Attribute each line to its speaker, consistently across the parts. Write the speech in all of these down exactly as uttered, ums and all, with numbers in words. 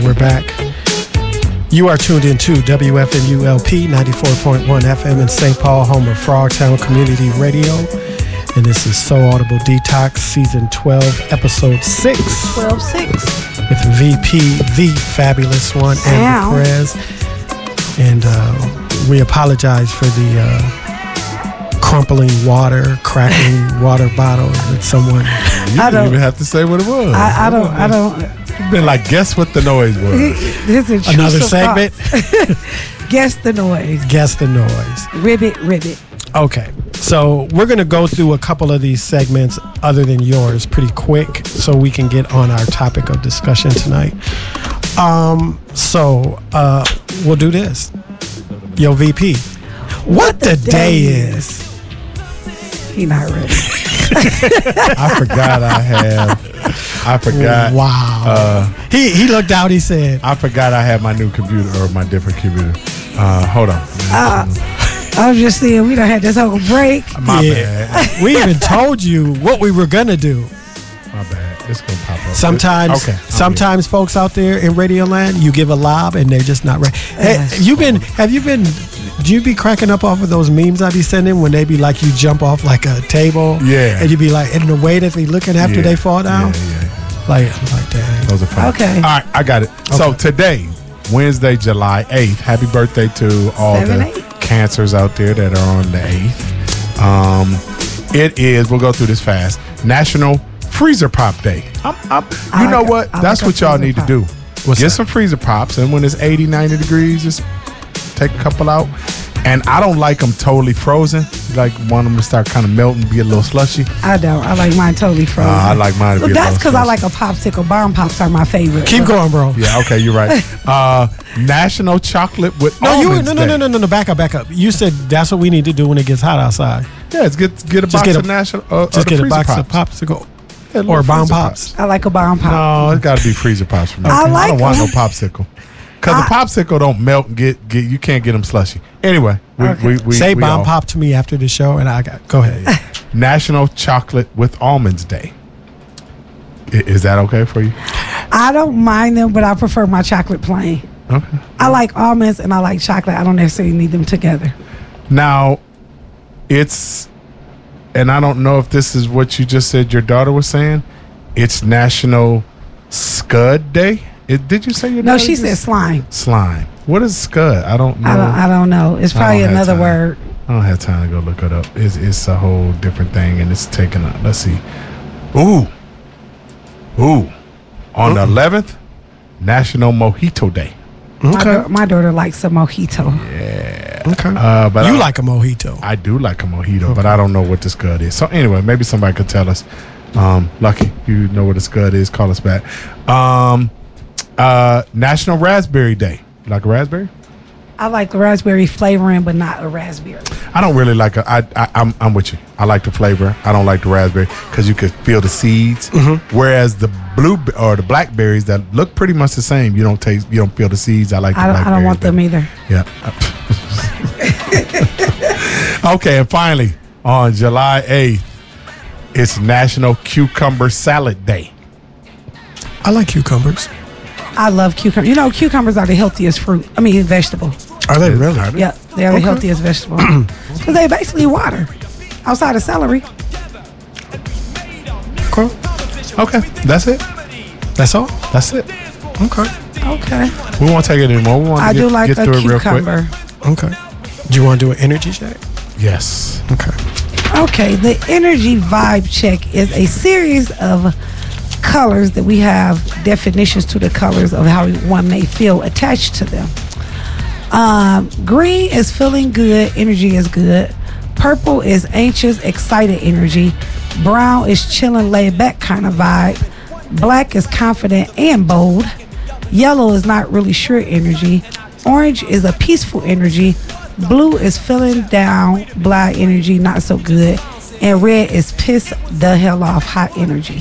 Speaker 1: we're back. You are tuned into W F M U L P ninety-four point one F M in Saint Paul, home of Frogtown Community Radio. And this is So Audible Detox, Season twelve, Episode six.
Speaker 2: twelve six.
Speaker 1: With V P, the fabulous one, Amber Perez. And uh, we apologize for the uh, crumpling water, cracking water bottle that someone...
Speaker 3: You I didn't even have to say what it was.
Speaker 2: I, I don't... I don't...
Speaker 3: You've been like, guess what the noise was.
Speaker 2: This is
Speaker 1: another segment.
Speaker 2: Guess the noise.
Speaker 1: Guess the noise.
Speaker 2: Ribbit, ribbit.
Speaker 1: Okay, so we're going to go through a couple of these segments other than yours pretty quick so we can get on our topic of discussion tonight. Um, so uh, we'll do this. Yo, V P, what, what the, the day, day is?
Speaker 2: He not ready.
Speaker 3: I forgot I have. I forgot.
Speaker 1: Wow.
Speaker 3: Uh,
Speaker 1: he he looked out. He said,
Speaker 3: "I forgot I had my new computer or my different computer." Uh, hold on.
Speaker 2: Uh, I was just saying we done had this whole break.
Speaker 3: My yeah. bad.
Speaker 1: We even told you what we were gonna do.
Speaker 3: My bad. It's gonna pop up.
Speaker 1: Sometimes, okay, sometimes folks out there in Radio Land, you give a lob and they're just not ready. Hey, you been? Have you been? Do you be cracking up off of those memes I be sending when they be like you jump off like a table?
Speaker 3: Yeah.
Speaker 1: And you be like in the way that they looking after
Speaker 3: yeah.
Speaker 1: they fall down.
Speaker 3: Yeah, yeah, yeah.
Speaker 1: Like, I'm like, dang.
Speaker 3: Those are fun.
Speaker 2: Okay.
Speaker 3: All right, I got it. Okay. So today, Wednesday, July eighth. Happy birthday to all Seven, the eight. cancers out there that are on the eighth. Um, it is. We'll go through this fast. National Freezer Pop Day. I'm, I'm, you know like what? A, That's like what y'all need pop. to do. What's Get that? some freezer pops, and when it's eighty, ninety degrees, just take a couple out. And I don't like them totally frozen. Like want them to start kind of melting, be a little slushy.
Speaker 2: I don't. I like mine totally frozen.
Speaker 3: Uh, I like mine to
Speaker 2: well,
Speaker 3: be a
Speaker 2: that's because I
Speaker 3: slushy.
Speaker 2: like a popsicle. Bomb pops are my favorite.
Speaker 1: Keep going, bro.
Speaker 3: Yeah, okay, you're right. uh, National Chocolate with
Speaker 1: no,
Speaker 3: Almonds
Speaker 1: you no no, no no no no back up back up. You said that's what we need to do when it gets hot outside.
Speaker 3: Yeah, it's get get a
Speaker 1: just
Speaker 3: box
Speaker 1: get a,
Speaker 3: of national. Uh,
Speaker 1: just get a box
Speaker 3: pops.
Speaker 1: of popsicle. Yeah, or bomb pops.
Speaker 2: pops. I like a bomb pop.
Speaker 3: No, it's got to be freezer pops for me.
Speaker 2: I,
Speaker 3: okay.
Speaker 2: like
Speaker 3: I don't want
Speaker 2: them.
Speaker 3: no popsicle. Because the popsicle don't melt and get, get, you can't get them slushy. Anyway, we,
Speaker 2: okay.
Speaker 3: we, we
Speaker 1: say
Speaker 3: we
Speaker 1: bomb
Speaker 3: all.
Speaker 1: pop to me after the show, and I got go ahead.
Speaker 3: Yeah, yeah. National Chocolate with Almonds Day. I, is that okay for you?
Speaker 2: I don't mind them, but I prefer my chocolate plain.
Speaker 3: Okay.
Speaker 2: I like almonds and I like chocolate. I don't necessarily need them together.
Speaker 3: Now, it's, and I don't know if this is what you just said your daughter was saying. It's National Scud Day. It, did you say your
Speaker 2: No,
Speaker 3: daughter?
Speaker 2: she
Speaker 3: just,
Speaker 2: said slime.
Speaker 3: Slime. What is scud? I don't know.
Speaker 2: I don't, I don't know. It's probably another
Speaker 3: time.
Speaker 2: word.
Speaker 3: I don't have time to go look it up. It's, it's a whole different thing, and it's taken a, let's see. Ooh. Ooh. On Ooh. the eleventh, National Mojito Day.
Speaker 2: Okay. My, da- my daughter likes a mojito.
Speaker 3: Yeah.
Speaker 1: Okay.
Speaker 3: Uh, but
Speaker 1: you
Speaker 3: I,
Speaker 1: like a mojito.
Speaker 3: I do like a mojito, okay. but I don't know what the scud is. So anyway, maybe somebody could tell us. Um, Lucky, you know what the scud is. Call us back. Um, uh, National Raspberry Day. You like a raspberry?
Speaker 2: I like the raspberry flavoring, but not a raspberry.
Speaker 3: I don't really like a. I, I I'm I'm with you. I like the flavor. I don't like the raspberry because you could feel the seeds.
Speaker 1: Mm-hmm.
Speaker 3: Whereas the blue or the blackberries that look pretty much the same, you don't taste. You don't feel the seeds. I like. The
Speaker 2: I don't, I don't want them either.
Speaker 3: Yeah. Okay, and finally on July eighth, it's National Cucumber Salad Day.
Speaker 1: I like cucumbers.
Speaker 2: I love cucumbers. You know, cucumbers are the healthiest fruit. I mean, vegetable.
Speaker 1: Are they really?
Speaker 2: Yeah, they are
Speaker 1: okay.
Speaker 2: the healthiest vegetable. Because they basically water outside of celery.
Speaker 1: Cool.
Speaker 3: Okay, that's it.
Speaker 1: That's all?
Speaker 3: That's it.
Speaker 1: Okay.
Speaker 2: Okay.
Speaker 3: We won't take it anymore. We want to
Speaker 2: I
Speaker 3: get,
Speaker 2: do like
Speaker 3: get
Speaker 2: a
Speaker 3: through
Speaker 2: cucumber.
Speaker 3: it real quick.
Speaker 1: Okay. Do you want to do an energy check?
Speaker 3: Yes.
Speaker 1: Okay.
Speaker 2: Okay, the energy vibe check is a series of colors that we have definitions to the colors of how one may feel attached to them. Um, green is feeling good, energy is good. Purple is anxious, excited energy. Brown is chilling, laid back kind of vibe. Black is confident and bold. Yellow is not really sure energy. Orange is a peaceful energy. Blue is feeling down, blah energy, not so good. And red is piss the hell off, hot energy.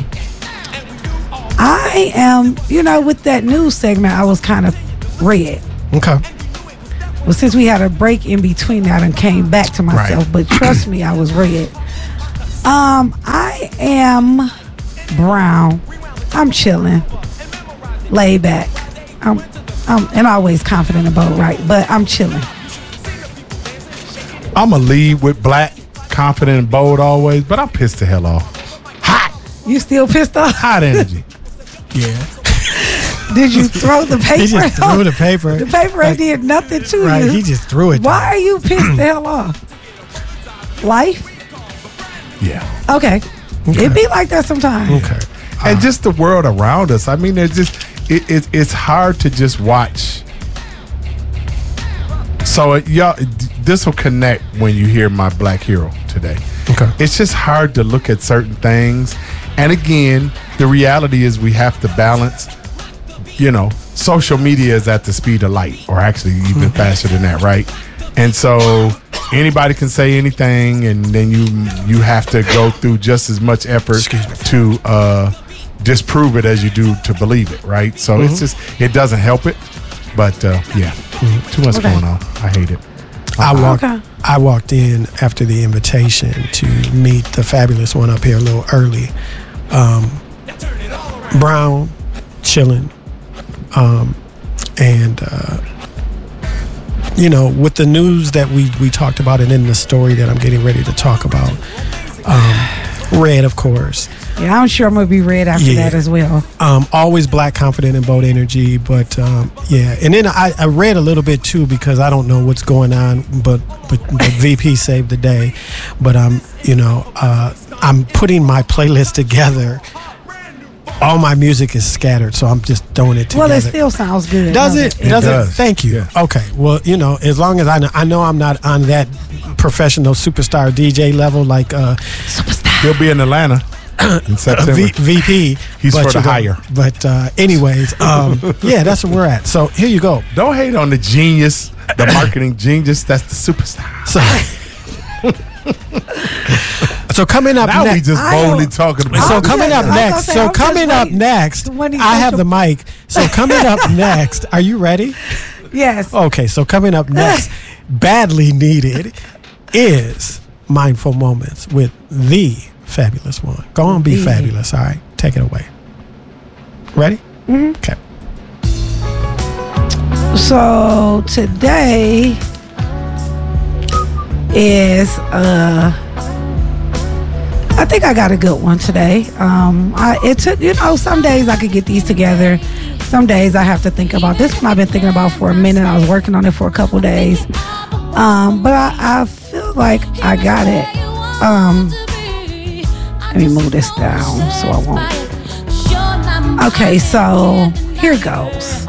Speaker 2: I am, you know, with that news segment, I was kind of red.
Speaker 1: Okay.
Speaker 2: Well, since we had a break in between that and came back to myself, right. But trust me, I was red. Um, I am brown. I'm chilling, laid back. I'm, I'm and always confident and bold, right? But I'm chilling.
Speaker 3: I'm a lead with black, confident and bold always, but I'm pissed the hell off. Hot.
Speaker 2: You still pissed off?
Speaker 3: Hot energy.
Speaker 1: Yeah.
Speaker 2: Did you throw the paper?
Speaker 1: He just threw the paper.
Speaker 2: The paper ain't did nothing to
Speaker 1: Right,
Speaker 2: you.
Speaker 1: he just threw it.
Speaker 2: Why are you pissed the hell off? Life?
Speaker 3: Yeah.
Speaker 2: Okay.
Speaker 1: Okay.
Speaker 2: It be like that sometimes.
Speaker 1: Okay.
Speaker 3: And just the world around us. I mean, it's just it, it, it's hard to just watch. So uh, y'all, this will connect when you hear my Black Hero today.
Speaker 1: Okay.
Speaker 3: It's just hard to look at certain things, and again, the reality is we have to balance. You know, social media is at the speed of light, or actually even faster than that, right? And so anybody can say anything, and then you you have to go through just as much effort to uh, disprove it as you do to believe it, right? So
Speaker 1: Mm-hmm.
Speaker 3: it's just it doesn't help it, but uh, yeah, mm-hmm. too much
Speaker 2: Okay.
Speaker 3: going on. I hate it.
Speaker 1: I walked.
Speaker 2: Okay.
Speaker 1: I walked in after the invitation to meet the fabulous one up here a little early. Um, brown, chilling, um, and uh, you know, with the news that we we talked about, and in the story that I'm getting ready to talk about, um, red, of course.
Speaker 2: Yeah, I'm sure I'm gonna be red after
Speaker 1: Yeah.
Speaker 2: that as well.
Speaker 1: Um, always black, confident, and bold energy. But um, yeah, and then I, I read a little bit too because I don't know what's going on. But but, but V P saved the day. But um, you know, uh, I'm putting my playlist together. All my music is scattered, so I'm just throwing it together.
Speaker 2: Well, it still sounds good.
Speaker 1: Does
Speaker 2: don't
Speaker 1: it? Does it?
Speaker 3: does.
Speaker 1: Thank you.
Speaker 3: Yeah.
Speaker 1: Okay. Well, you know, as long as I know, I know I'm not on that professional superstar D J level like uh,
Speaker 2: Superstar.
Speaker 3: He'll be in Atlanta in September.
Speaker 1: V- VP.
Speaker 3: He's
Speaker 1: but,
Speaker 3: for the
Speaker 1: you know,
Speaker 3: hire.
Speaker 1: But uh, anyways, um, yeah, that's where we're at. So here you go.
Speaker 3: Don't hate on the genius, the marketing genius. That's the superstar.
Speaker 1: So, so coming up
Speaker 3: Now we
Speaker 1: next.
Speaker 3: just
Speaker 2: I
Speaker 3: boldly
Speaker 2: don't-
Speaker 3: talking about.
Speaker 1: So
Speaker 2: I'm
Speaker 1: coming
Speaker 2: just-
Speaker 1: up
Speaker 2: I was gonna
Speaker 1: next.
Speaker 2: say,
Speaker 1: So
Speaker 2: I'm just
Speaker 1: coming up
Speaker 2: waiting.
Speaker 1: next.
Speaker 2: When he
Speaker 1: I have
Speaker 2: social-
Speaker 1: the mic. So coming up next. Are you ready?
Speaker 2: Yes.
Speaker 1: Okay. So coming up next, badly needed, is Mindful Moments with the fabulous one. Go on, be
Speaker 2: The.
Speaker 1: fabulous. All right, take it away. Ready? Mm-hmm. Okay.
Speaker 2: So today is uh I think I got a good one today. Um I it took you know, some days I could get these together. Some days I have to think about this one I've been thinking about for a minute. I was working on it for a couple days. Um but I, I feel like I got it. Um let me move this down so I won't. Okay, so here goes.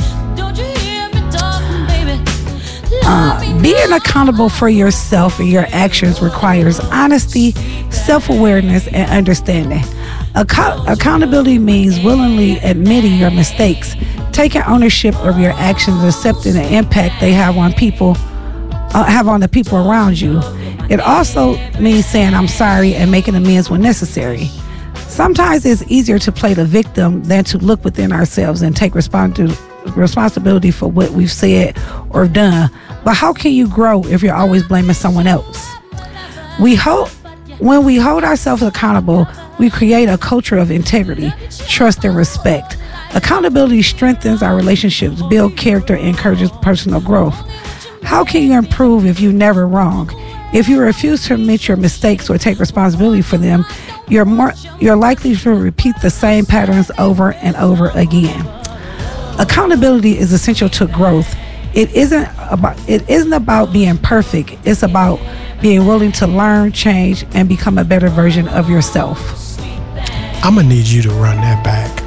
Speaker 2: Uh, being accountable for yourself and your actions requires honesty, self-awareness, and understanding. Account- accountability means willingly admitting your mistakes, taking ownership of your actions, accepting the impact they have on people, uh, have on the people around you. It also means saying I'm sorry and making amends when necessary. Sometimes it's easier to play the victim than to look within ourselves and take responsibility responsibility for what we've said or done. But how can you grow if you're always blaming someone else? We hold, when we hold ourselves accountable, we create a culture of integrity, trust, and respect. Accountability strengthens our relationships, builds character, and encourages personal growth. How can you improve if you're never wrong? If you refuse to admit your mistakes or take responsibility for them, you're more you're likely to repeat the same patterns over and over again. Accountability is essential to growth. It isn't about it isn't about being perfect. It's about being willing to learn, change, and become a better version of yourself.
Speaker 1: I'm gonna need you to run that back.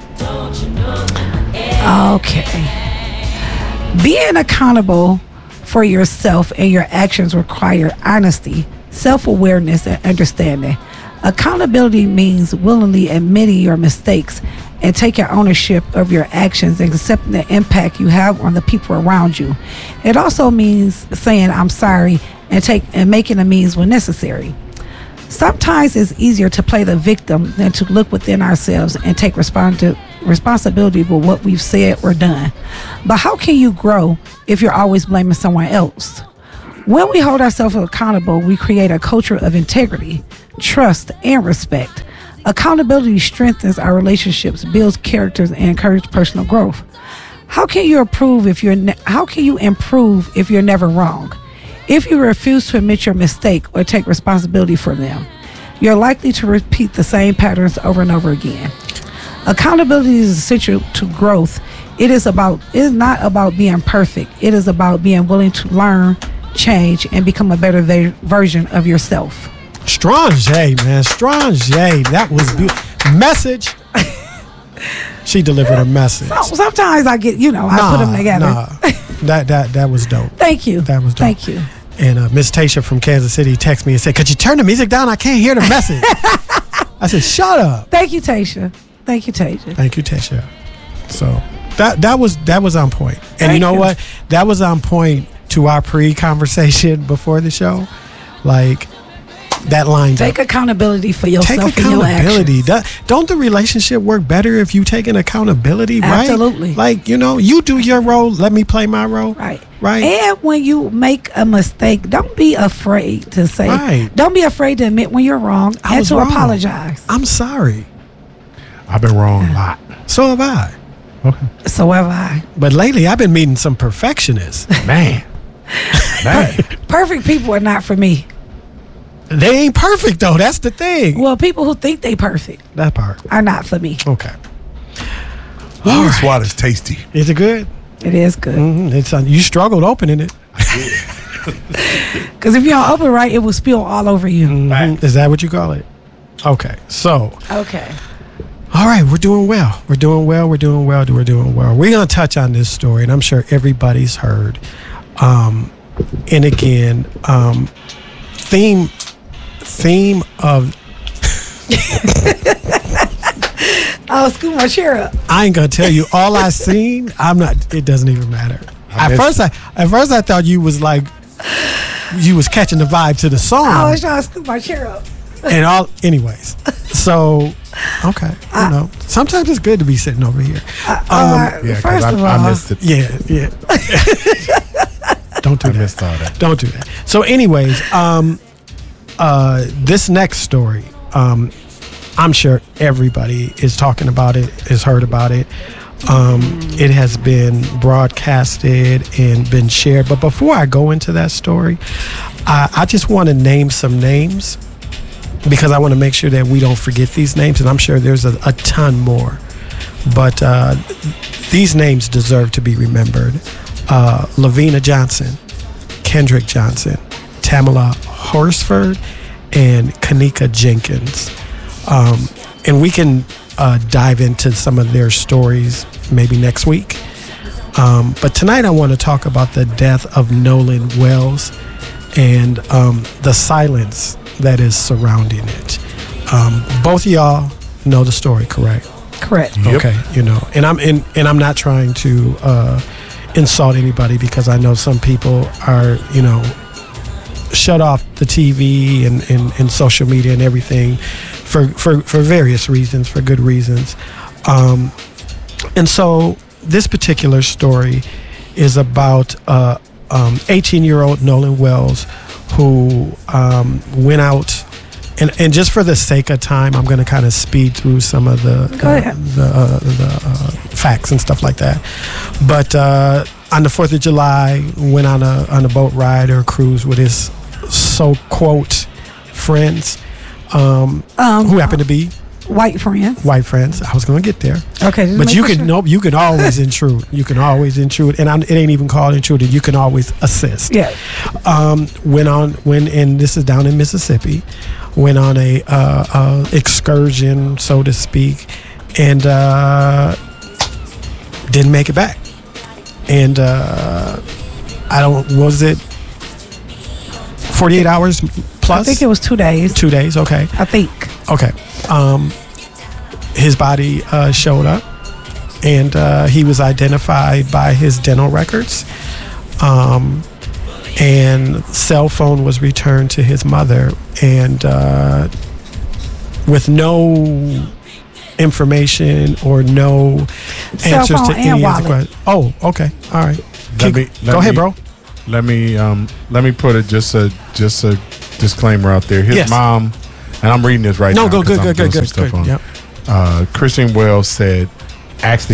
Speaker 2: Okay. Being accountable for yourself and your actions require honesty, self-awareness, and understanding. Accountability means willingly admitting your mistakes and taking ownership of your actions and accepting the impact you have on the people around you. It also means saying I'm sorry and take and making amends when necessary. Sometimes it's easier to play the victim than to look within ourselves and take responsi- responsibility for what we've said or done. But how can you grow if you're always blaming someone else? When we hold ourselves accountable, we create a culture of integrity, trust, and respect. Accountability strengthens our relationships, builds characters, and encourages personal growth. How can you improve if you're ne- how can you improve if you're never wrong? If you refuse to admit your mistake or take responsibility for them, you're likely to repeat the same patterns over and over again. Accountability is essential to growth. It is about it is not about being perfect. It is about being willing to learn, change, and become a better ve- version of yourself.
Speaker 1: Strong J, man. Strong J. That was beautiful. Message. She delivered a message.
Speaker 2: So, sometimes I get, you know, I
Speaker 1: nah,
Speaker 2: put them together.
Speaker 1: Nah. that that that was dope.
Speaker 2: Thank you.
Speaker 1: That was dope.
Speaker 2: Thank you.
Speaker 1: And uh, Miss Tasha from Kansas City texted me and said, "Could you turn the music down? I can't hear the message." I said, "Shut up."
Speaker 2: Thank you, Tasha. Thank you, Tasha.
Speaker 1: Thank you, Tasha. So that that was that was on point. And
Speaker 2: Thank
Speaker 1: you know
Speaker 2: you.
Speaker 1: what? That was on point to our pre-conversation before the show. Like that lines
Speaker 2: Take
Speaker 1: up.
Speaker 2: accountability for yourself
Speaker 1: Take
Speaker 2: and your
Speaker 1: accountability.
Speaker 2: actions.
Speaker 1: Do- Don't the relationship work better if you take an accountability, right?
Speaker 2: Absolutely.
Speaker 1: Like, you know, you do your role, let me play my role.
Speaker 2: Right.
Speaker 1: Right.
Speaker 2: And when you make a mistake, don't be afraid to say.
Speaker 1: Right.
Speaker 2: Don't be afraid to admit when you're wrong
Speaker 1: I
Speaker 2: and
Speaker 1: was
Speaker 2: to
Speaker 1: wrong.
Speaker 2: apologize.
Speaker 1: I'm sorry.
Speaker 3: I've been wrong a lot.
Speaker 1: So have I.
Speaker 3: Okay.
Speaker 2: So have I.
Speaker 1: But lately, I've been meeting some perfectionists.
Speaker 3: Man. Man.
Speaker 2: Perfect people are not for me.
Speaker 1: They ain't perfect, though. That's the thing.
Speaker 2: Well, people who think they perfect
Speaker 1: That part.
Speaker 2: are not for me.
Speaker 1: Okay.
Speaker 3: Ooh, this water's tasty.
Speaker 1: Is it good?
Speaker 2: It is good.
Speaker 1: Mm-hmm. It's uh, you struggled opening it.
Speaker 2: Because if you don't open right, it will spill all over you.
Speaker 1: Mhm. Is that what you call it? Okay. So,
Speaker 2: Okay.
Speaker 1: all right, we're doing well. We're doing well. We're doing well. We're doing well. We're going to touch on this story, and I'm sure everybody's heard. Um, and again, um, theme theme of
Speaker 2: Oh, scoop my chair up.
Speaker 1: I ain't gonna tell you all I seen. I'm not. It doesn't even matter.
Speaker 3: I
Speaker 1: At
Speaker 3: miss-
Speaker 1: first, I at first I thought you was like you was catching the vibe to the
Speaker 2: I
Speaker 1: song
Speaker 2: was trying to scoop my chair up.
Speaker 1: and all. Anyways, so okay, you know, sometimes it's good to be sitting over here.
Speaker 2: Uh,
Speaker 3: Yeah, because
Speaker 2: first
Speaker 3: I,
Speaker 2: of all,
Speaker 3: I missed it.
Speaker 1: Yeah, yeah. Don't do
Speaker 3: I
Speaker 1: that.
Speaker 3: missed all that.
Speaker 1: Don't do that. So, anyways, um, uh, this next story, um, I'm sure everybody is talking about it, has heard about it. Um, it has been broadcasted and been shared. But before I go into that story, I, I just want to name some names because I want to make sure that we don't forget these names. And I'm sure there's a, a ton more. But uh, these names deserve to be remembered. Uh, Lavina Johnson, Kendrick Johnson, Tamala Horsford, and Kanika Jenkins. Um, and we can uh, dive into some of their stories maybe next week. Um, but tonight I want to talk about the death of Nolan Wells and um, the silence that is surrounding it. Um, both of y'all know the story, correct?
Speaker 2: correct.
Speaker 3: Yep.
Speaker 1: Okay, you know, and I'm in, and I'm not trying to uh, insult anybody because I know some people are, you know, shut off the T V and, and, and social media and everything for, for, for various reasons, for good reasons. Um, and so this particular story is about uh, um, eighteen-year-old Nolan Wells who um, went out. And, and just for the sake of time, I'm going to kind of speed through some of the
Speaker 2: Go
Speaker 1: uh,
Speaker 2: ahead.
Speaker 1: the, uh, the uh, facts and stuff like that. But uh, on the fourth of July, went on a on a boat ride or a cruise with his so quote friends, um,
Speaker 2: Um,
Speaker 1: who happen to be
Speaker 2: White friends.
Speaker 1: white friends. I was going to get there,
Speaker 2: Okay. just
Speaker 1: but you
Speaker 2: making
Speaker 1: can
Speaker 2: sure.
Speaker 1: nope. You can always intrude. You can always intrude, and I'm, it ain't even called intruding. You can always assist.
Speaker 2: Yeah.
Speaker 1: Um, went on when and this is down in Mississippi. Went on a uh, uh, excursion, so to speak, and uh, didn't make it back. And uh, I don't. Was it forty-eight hours plus?
Speaker 2: I think it was two days.
Speaker 1: two days. Okay.
Speaker 2: I think.
Speaker 1: Okay. Um, his body uh, showed up, and uh, he was identified by his dental records. Um, and cell phone was returned to his mother, and uh, with no information or no
Speaker 2: Cell
Speaker 1: answers
Speaker 2: phone
Speaker 1: to
Speaker 2: and
Speaker 1: any of the
Speaker 2: wallet.
Speaker 1: questions. Oh, okay. All right.
Speaker 3: Let
Speaker 1: Keep-
Speaker 3: me- let
Speaker 1: go ahead,
Speaker 3: me-
Speaker 1: bro.
Speaker 3: Let me um let me put it just a just a disclaimer out there. His
Speaker 1: Yes.
Speaker 3: mom, and I'm reading this right
Speaker 1: No,
Speaker 3: now.
Speaker 1: go
Speaker 3: 'cause
Speaker 1: good,
Speaker 3: I'm
Speaker 1: good,
Speaker 3: doing
Speaker 1: good,
Speaker 3: some
Speaker 1: good,
Speaker 3: stuff
Speaker 1: good.
Speaker 3: on-
Speaker 1: Yep.
Speaker 3: Uh, Christian Wells said, actually,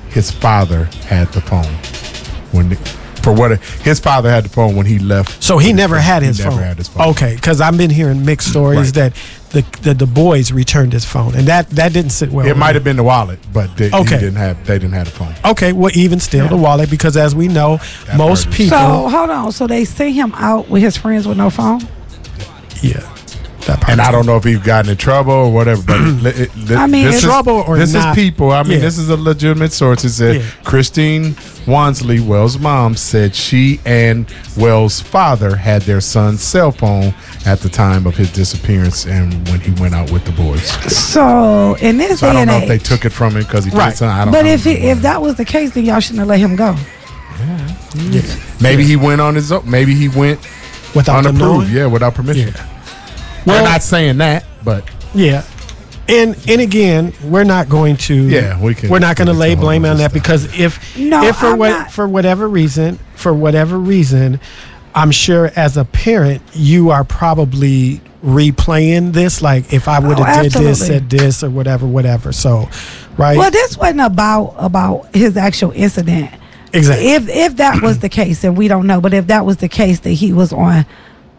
Speaker 3: his father had the phone when the, for what his father had the phone when he left.
Speaker 1: So he never had his
Speaker 3: he
Speaker 1: phone.
Speaker 3: Never had his phone.
Speaker 1: Okay, because I've been hearing mixed stories
Speaker 3: Right.
Speaker 1: that the, the the boys returned his phone, and that that didn't sit well.
Speaker 3: It
Speaker 1: with
Speaker 3: might
Speaker 1: me.
Speaker 3: have been the wallet, but they,
Speaker 1: Okay.
Speaker 3: he didn't have. They didn't have the phone.
Speaker 1: Okay, well, even still, the wallet, because as we know,
Speaker 3: That
Speaker 1: most
Speaker 3: part is-
Speaker 1: people.
Speaker 2: So hold on. So they sent him out with his friends with no phone.
Speaker 1: yeah, that part
Speaker 3: And
Speaker 1: is-
Speaker 3: I don't know if he's gotten in trouble or whatever. But it, it, it,
Speaker 2: I mean,
Speaker 3: this
Speaker 2: it's-
Speaker 3: is,
Speaker 1: Trouble or
Speaker 3: this
Speaker 1: not.
Speaker 3: is people. I mean,
Speaker 1: Yeah.
Speaker 3: this is a legitimate source. It said
Speaker 1: Yeah.
Speaker 3: Christine Wansley, Wells' mom, said she and Wells' father had their son's cell phone at the time of his disappearance and when he went out with the boys.
Speaker 2: So in this
Speaker 3: So I
Speaker 2: day
Speaker 3: don't
Speaker 2: and
Speaker 3: know if they
Speaker 2: age,
Speaker 3: took it from him because he
Speaker 1: Right.
Speaker 3: did something. I don't
Speaker 2: but
Speaker 3: know.
Speaker 2: if it, if that was the case, then y'all shouldn't have let him go.
Speaker 1: yeah.
Speaker 3: maybe he went on his own. Maybe he went
Speaker 1: without them
Speaker 3: unapproved.
Speaker 1: knowing.
Speaker 3: Yeah, without permission.
Speaker 1: Yeah.
Speaker 3: We're
Speaker 1: Well-
Speaker 3: not saying that, but
Speaker 1: Yeah. And and again, we're not going to
Speaker 3: Yeah, we can-
Speaker 1: we're not going to
Speaker 3: we can
Speaker 1: lay
Speaker 3: talk
Speaker 1: blame
Speaker 3: about
Speaker 1: on
Speaker 3: this
Speaker 1: that
Speaker 3: stuff.
Speaker 1: because if
Speaker 2: No,
Speaker 1: if for
Speaker 2: I'm
Speaker 1: what
Speaker 2: not.
Speaker 1: for whatever reason, for whatever reason, I'm sure as a parent you are probably replaying this like if I would have
Speaker 2: Oh,
Speaker 1: did this,
Speaker 2: absolutely.
Speaker 1: said this or whatever whatever. So, right?
Speaker 2: Well, this wasn't about about his actual incident.
Speaker 1: Exactly.
Speaker 2: If if that was the case, and we don't know, but if that was the case that he was on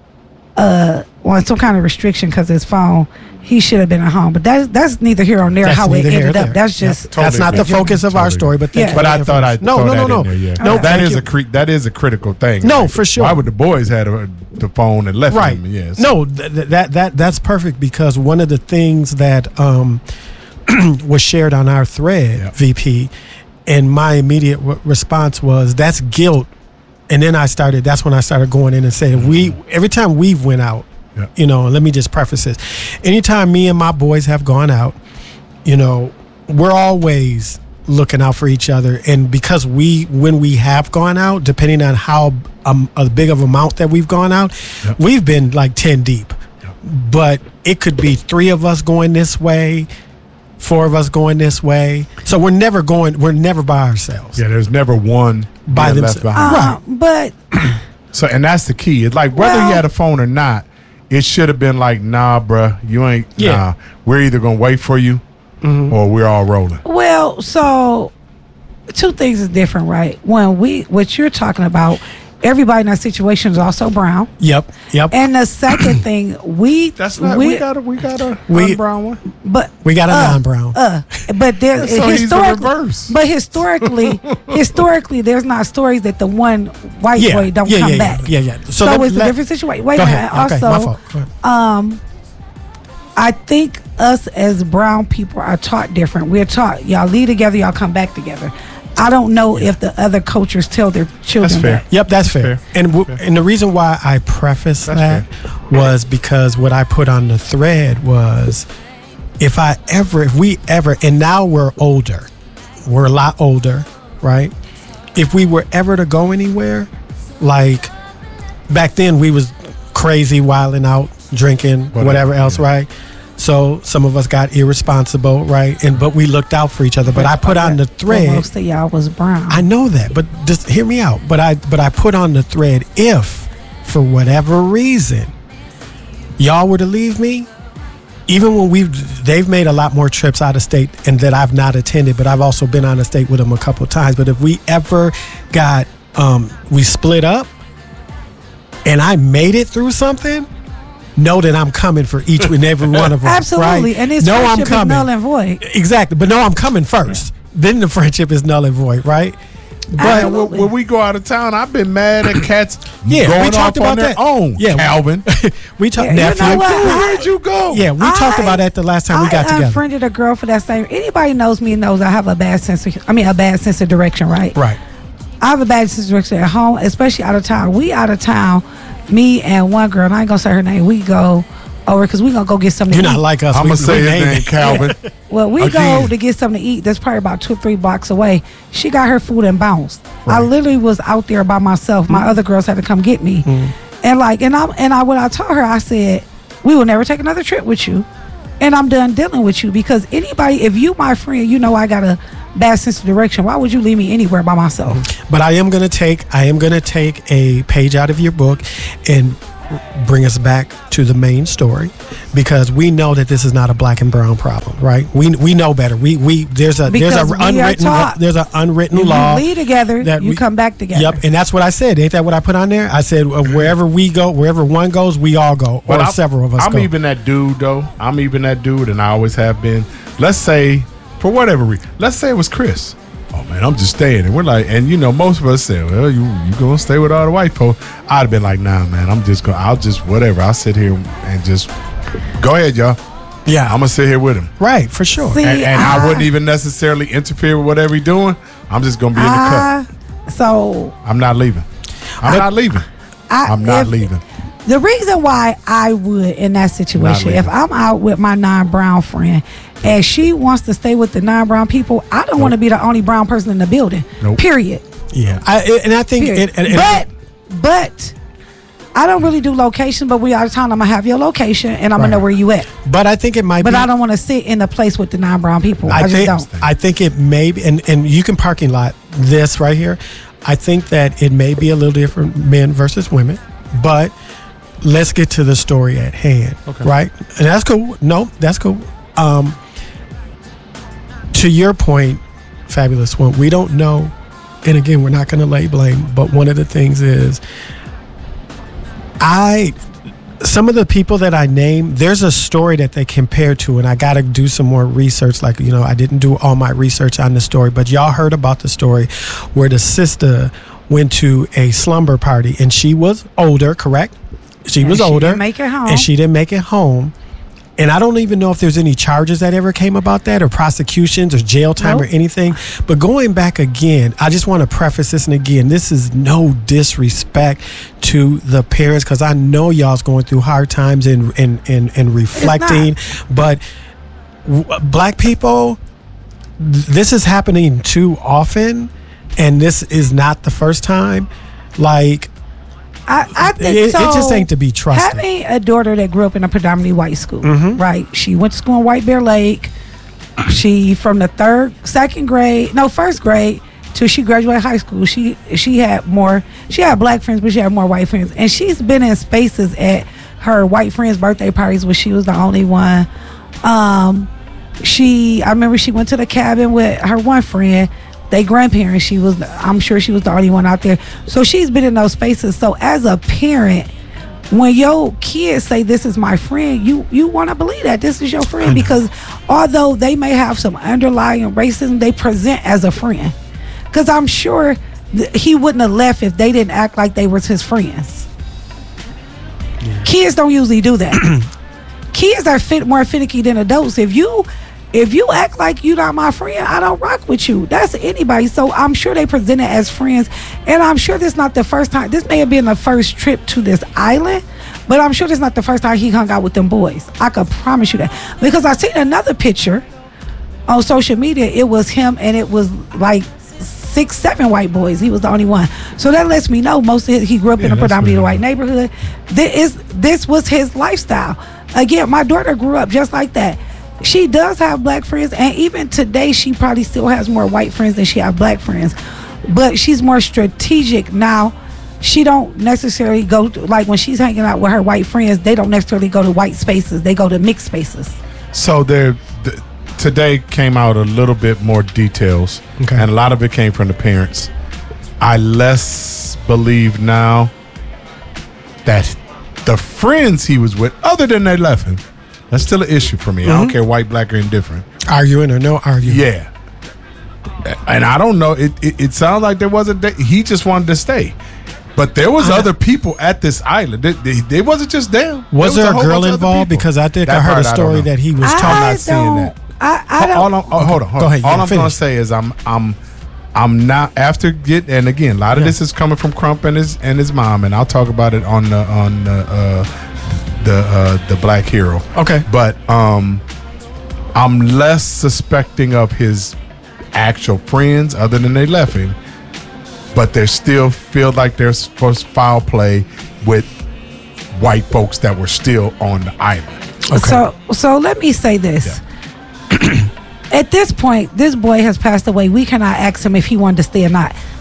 Speaker 2: uh on some kind of restriction because his phone, he should have been at home. But that's that's neither here nor there.
Speaker 1: That's
Speaker 2: how it
Speaker 1: neither here
Speaker 2: ended
Speaker 1: nor
Speaker 2: up.
Speaker 1: there.
Speaker 2: That's
Speaker 1: Yep.
Speaker 2: just
Speaker 3: Totally
Speaker 1: That's not the
Speaker 3: agree.
Speaker 1: focus of our
Speaker 3: Totally
Speaker 1: story, but thank
Speaker 2: Yeah.
Speaker 1: you
Speaker 3: But
Speaker 1: for
Speaker 3: I
Speaker 1: the
Speaker 3: thought I'd
Speaker 1: information. no,
Speaker 3: throw
Speaker 1: no,
Speaker 3: that
Speaker 1: no, no,
Speaker 3: in there, yeah.
Speaker 1: no.
Speaker 3: that
Speaker 1: thank
Speaker 3: is
Speaker 1: you.
Speaker 3: a cre- that is a critical thing.
Speaker 1: No,
Speaker 3: Like,
Speaker 1: for sure.
Speaker 3: Why would the boys had a, the phone and left
Speaker 1: right.
Speaker 3: him? Yes.
Speaker 1: No, th- th- that that that's perfect because one of the things that um, was shared on our thread,
Speaker 3: Yeah.
Speaker 1: V P, and my immediate w- response was that's guilt. And then I started. That's when I started going in and saying we every time we've went out.
Speaker 3: Yeah.
Speaker 1: You know, and let me just preface this. Anytime me and my boys have gone out, you know, we're always looking out for each other. And because we, when we have gone out, depending on how um, a big of amount that we've gone out,
Speaker 3: Yep.
Speaker 1: we've been like ten deep. But it could be three of us going this way, four of us going this way. So we're never going, we're never by ourselves.
Speaker 3: Yeah, there's never one
Speaker 1: By
Speaker 3: being left
Speaker 1: themselves.
Speaker 3: behind.
Speaker 2: uh, but
Speaker 3: So, and that's the key. It's like whether
Speaker 2: Well-
Speaker 3: he had a phone or not, it should have been like, nah, bruh, you ain't.
Speaker 1: Yeah.
Speaker 3: Nah, we're either gonna wait for you, or we're all rolling.
Speaker 2: well, so two things is different, right? When we what you're talking about, everybody in that situation is also brown.
Speaker 1: Yep. Yep.
Speaker 2: And the second thing, we
Speaker 3: That's not. We, got a. We got a
Speaker 1: We-
Speaker 3: brown one.
Speaker 2: but
Speaker 1: we got a
Speaker 2: uh,
Speaker 1: non-brown.
Speaker 2: Uh, but there,
Speaker 3: So he's the
Speaker 2: historically,
Speaker 3: reverse.
Speaker 2: but historically, historically, there's not stories that the one white
Speaker 1: yeah.
Speaker 2: boy don't
Speaker 1: yeah,
Speaker 2: come
Speaker 1: yeah,
Speaker 2: back.
Speaker 1: Yeah, yeah. yeah.
Speaker 2: So,
Speaker 1: let-
Speaker 2: it's
Speaker 1: let-
Speaker 2: a different situation. Wait
Speaker 1: Go
Speaker 2: a
Speaker 1: ahead.
Speaker 2: minute.
Speaker 1: Okay, my
Speaker 2: Also,
Speaker 1: fault. Go ahead.
Speaker 2: um, I think us as brown people are taught different. We're taught y'all leave together, y'all come back together. I don't know if the other cultures tell their children
Speaker 3: That's fair.
Speaker 2: that.
Speaker 1: Yep, that's fair.
Speaker 3: fair.
Speaker 1: And w- and the reason why I preface
Speaker 3: That's
Speaker 1: that was because what I put on the thread was if I ever, if we ever, and now we're older, we're a lot older, right? If we were ever to go anywhere, like back then we was crazy, wilding out, drinking, whatever,
Speaker 3: Whatever,
Speaker 1: else,
Speaker 3: yeah.
Speaker 1: right? So some of us got irresponsible, right? And but we looked out for each other. But I put on the
Speaker 2: Well,
Speaker 1: thread.
Speaker 2: most of y'all was brown.
Speaker 1: I know that, but just hear me out. But I but I put on the thread if, for whatever reason, y'all were to leave me, even when we've they've made a lot more trips out of state and that I've not attended, but I've also been out of state with them a couple of times. But if we ever got um we split up and I made it through something, know that I'm coming for each and every one of them.
Speaker 2: Absolutely,
Speaker 1: right?
Speaker 2: and this
Speaker 1: know I'm
Speaker 2: friendship is
Speaker 1: coming.
Speaker 2: null and void.
Speaker 1: Exactly, but no, I'm coming first. Then the friendship is null and void, right? But
Speaker 3: But when,
Speaker 2: Absolutely.
Speaker 3: when we go out of town, I've been mad at cats
Speaker 1: Yeah, we
Speaker 3: going
Speaker 1: talked
Speaker 3: off
Speaker 1: about
Speaker 3: on their
Speaker 1: that.
Speaker 3: own.
Speaker 1: Yeah,
Speaker 3: Calvin.
Speaker 1: we talked
Speaker 2: Yeah, you
Speaker 1: nephew.
Speaker 2: know what?
Speaker 3: Where'd you go?
Speaker 1: Yeah, we talked
Speaker 2: I-
Speaker 1: about that the last time we got
Speaker 2: I
Speaker 1: together.
Speaker 2: unfriended a girl for that same. Anybody knows me knows I have a bad sense of. I mean, a bad sense of direction, right?
Speaker 1: Right.
Speaker 2: I have a bad sense of direction at home, especially out of town. We out of town. Me and one girl, and I ain't gonna say her name. We go over because we gonna go get something.
Speaker 1: You're
Speaker 2: to
Speaker 1: not
Speaker 2: eat.
Speaker 1: like us.
Speaker 3: I'm
Speaker 1: We-
Speaker 3: gonna say
Speaker 1: we
Speaker 3: his
Speaker 1: named
Speaker 3: name,
Speaker 1: it.
Speaker 3: Calvin.
Speaker 2: Well, we
Speaker 3: Again.
Speaker 2: go to get something to eat. That's probably about two or three blocks away. She got her food and bounced. I
Speaker 1: Right.
Speaker 2: literally was out there by myself. My other girls had to come get me, and like, and I and I when I told her, I said, we will never take another trip with you, and I'm done dealing with you because anybody, if you my friend, you know I got a bad sense of direction. Why would you leave me anywhere by myself?
Speaker 1: But I am gonna take I am gonna take a page out of your book and bring us back to the main story, because we know that this is not a black and brown problem, right? We we know better. We we there's a
Speaker 2: Because
Speaker 1: there's a
Speaker 2: we are
Speaker 1: unwritten
Speaker 2: taught.
Speaker 1: there's an unwritten
Speaker 2: If
Speaker 1: law.
Speaker 2: you lead together,
Speaker 1: that
Speaker 2: you
Speaker 1: we-
Speaker 2: come back together.
Speaker 1: Yep, and that's what I said. Ain't that what I put on there? I said uh, wherever we go, wherever one goes, we all go, or
Speaker 3: But I'm-
Speaker 1: several of us
Speaker 3: I'm
Speaker 1: go.
Speaker 3: even that dude, though. I'm even that dude, and I always have been. Let's say, for whatever reason, let's say it was Chris. Oh man, I'm just staying, and we're like, and you know, most of us say, well, you you gonna stay with all the white folks? I'd have been like, nah, man, I'm just gonna, I'll just whatever. I'll sit here and just go ahead, y'all.
Speaker 1: yeah,
Speaker 3: I'm gonna sit here with him,
Speaker 1: right, for sure.
Speaker 2: See,
Speaker 3: and, and I,
Speaker 2: I-
Speaker 3: wouldn't even necessarily interfere with whatever he's doing. I'm just gonna be in the
Speaker 2: I, so
Speaker 3: cut. I'm not leaving. I'm
Speaker 1: I-
Speaker 3: not leaving.
Speaker 2: I,
Speaker 3: I'm not
Speaker 2: if-
Speaker 3: leaving.
Speaker 2: The reason why I would in that situation,
Speaker 3: leaving.
Speaker 2: if I'm out with my non-brown friend and she wants to stay with the non-brown people, I don't want to be the only brown person in the building.
Speaker 3: Nope.
Speaker 2: Period.
Speaker 1: Yeah, I, and I think,
Speaker 2: Period.
Speaker 1: it, and, and-
Speaker 2: but but I don't really do location. But we out of town, I'm gonna have your location and I'm
Speaker 1: Right.
Speaker 2: gonna know where you at.
Speaker 1: but I think it might.
Speaker 2: But
Speaker 1: be,
Speaker 2: I don't want to sit in the place with the non-brown people. I,
Speaker 1: I
Speaker 2: just
Speaker 1: think
Speaker 2: don't.
Speaker 1: I think it may be, and, and you can parking lot this right here. I think that it may be a little different, men versus women, but let's get to the story at hand,
Speaker 3: Okay.
Speaker 1: right? And that's cool. No, that's cool. Um, to your point, Fabulous One, we don't know, and again, we're not going to lay blame, but one of the things is, I. Some of the people that I name, there's a story that they compare to, and I got to do some more research. Like, you know, I didn't do all my research on the story, but y'all heard about the story where the sister went to a slumber party, and she was older, correct? She
Speaker 2: And
Speaker 1: was
Speaker 2: she
Speaker 1: older.
Speaker 2: didn't make it home.
Speaker 1: And she didn't make it home. And I don't even know if there's any charges that ever came about that, or prosecutions, or jail time,
Speaker 2: Nope.
Speaker 1: or anything. But going back again, I just want to preface this, and again, this is no disrespect to the parents, because I know y'all's going through hard times and and and, and reflecting. But w- black people, th- this is happening too often, and this is not the first time. Like,
Speaker 2: I, I think
Speaker 1: it, it
Speaker 2: so.
Speaker 1: just ain't to be trusted.
Speaker 2: Having a daughter that grew up in a predominantly white school,
Speaker 1: Mm-hmm.
Speaker 2: right? She went to school in White Bear Lake. She from the third, second grade, no, first grade till she graduated high school. She she had more. She had black friends, but she had more white friends. And she's been in spaces at her white friends' birthday parties where she was the only one. Um, she, I remember she went to the cabin with her one friend. They grandparents, she was, I'm sure she was the only one out there. So she's been in those spaces. So as a parent, when your kids say this is my friend, you you want to believe that this is your friend, because although they may have some underlying racism, they present as a friend. Because I'm sure th- he wouldn't have left if they didn't act like they was his friends. Kids don't usually do that. Kids are fit more finicky than adults. If you if you act like you not my friend, I don't rock with you. That's anybody. So I'm sure they presented as friends, and I'm sure this not the first time. This may have been the first trip to this island, but I'm sure this not the first time he hung out with them boys. I could promise you that, because I seen another picture on social media. It was him, and it was like six, seven white boys. He was the only one. So that lets me know most of his, he grew up
Speaker 3: Yeah,
Speaker 2: in a
Speaker 3: that's
Speaker 2: predominantly
Speaker 3: really
Speaker 2: white neighborhood. This is this was his lifestyle. Again, my daughter grew up just like that. She does have black friends, and even today she probably still has more white friends than she have black friends. But she's more strategic now. She don't necessarily go to, like when she's hanging out with her white friends, they don't necessarily go to white spaces. They go to mixed spaces.
Speaker 3: So there, th- today came out a little bit more details,
Speaker 1: Okay.
Speaker 3: and a lot of it came from the parents. I less believe now that the friends he was with, other than they left him, that's still an issue for me. I don't care white, black, or indifferent.
Speaker 1: Arguing or no arguing.
Speaker 3: Yeah, and I don't know. It it, it sounds like there wasn't. That, he just wanted to stay. But there was
Speaker 1: I-
Speaker 3: other people at this island. They, they, they wasn't just them.
Speaker 1: Was
Speaker 3: there
Speaker 1: there,
Speaker 3: was
Speaker 1: a
Speaker 3: whole
Speaker 1: girl
Speaker 3: bunch of other
Speaker 1: involved?
Speaker 3: people.
Speaker 1: Because I think
Speaker 3: That
Speaker 1: I heard
Speaker 3: part
Speaker 1: a
Speaker 3: I don't
Speaker 1: story
Speaker 3: know.
Speaker 1: that he was
Speaker 2: I
Speaker 1: talking.
Speaker 3: not seeing
Speaker 2: don't.
Speaker 3: that.
Speaker 2: I, I don't.
Speaker 3: All I'm, oh, hold on, hold
Speaker 1: Go
Speaker 3: on.
Speaker 1: ahead,
Speaker 3: All
Speaker 1: yeah,
Speaker 3: I'm going to
Speaker 1: finish.
Speaker 3: say is I'm I'm I'm not after get and again a lot of
Speaker 1: Yeah.
Speaker 3: this is coming from Crump and his and his mom, and I'll talk about it on the on the uh, the uh, the Black Hero.
Speaker 1: Okay.
Speaker 3: But um, I'm less suspecting of his actual friends, other than they left him. But there still feel like there's supposed foul play with white folks that were still on the island.
Speaker 1: Okay.
Speaker 2: So, so let me say this. At this point, this boy has passed away. We cannot ask him if he wanted to stay or not.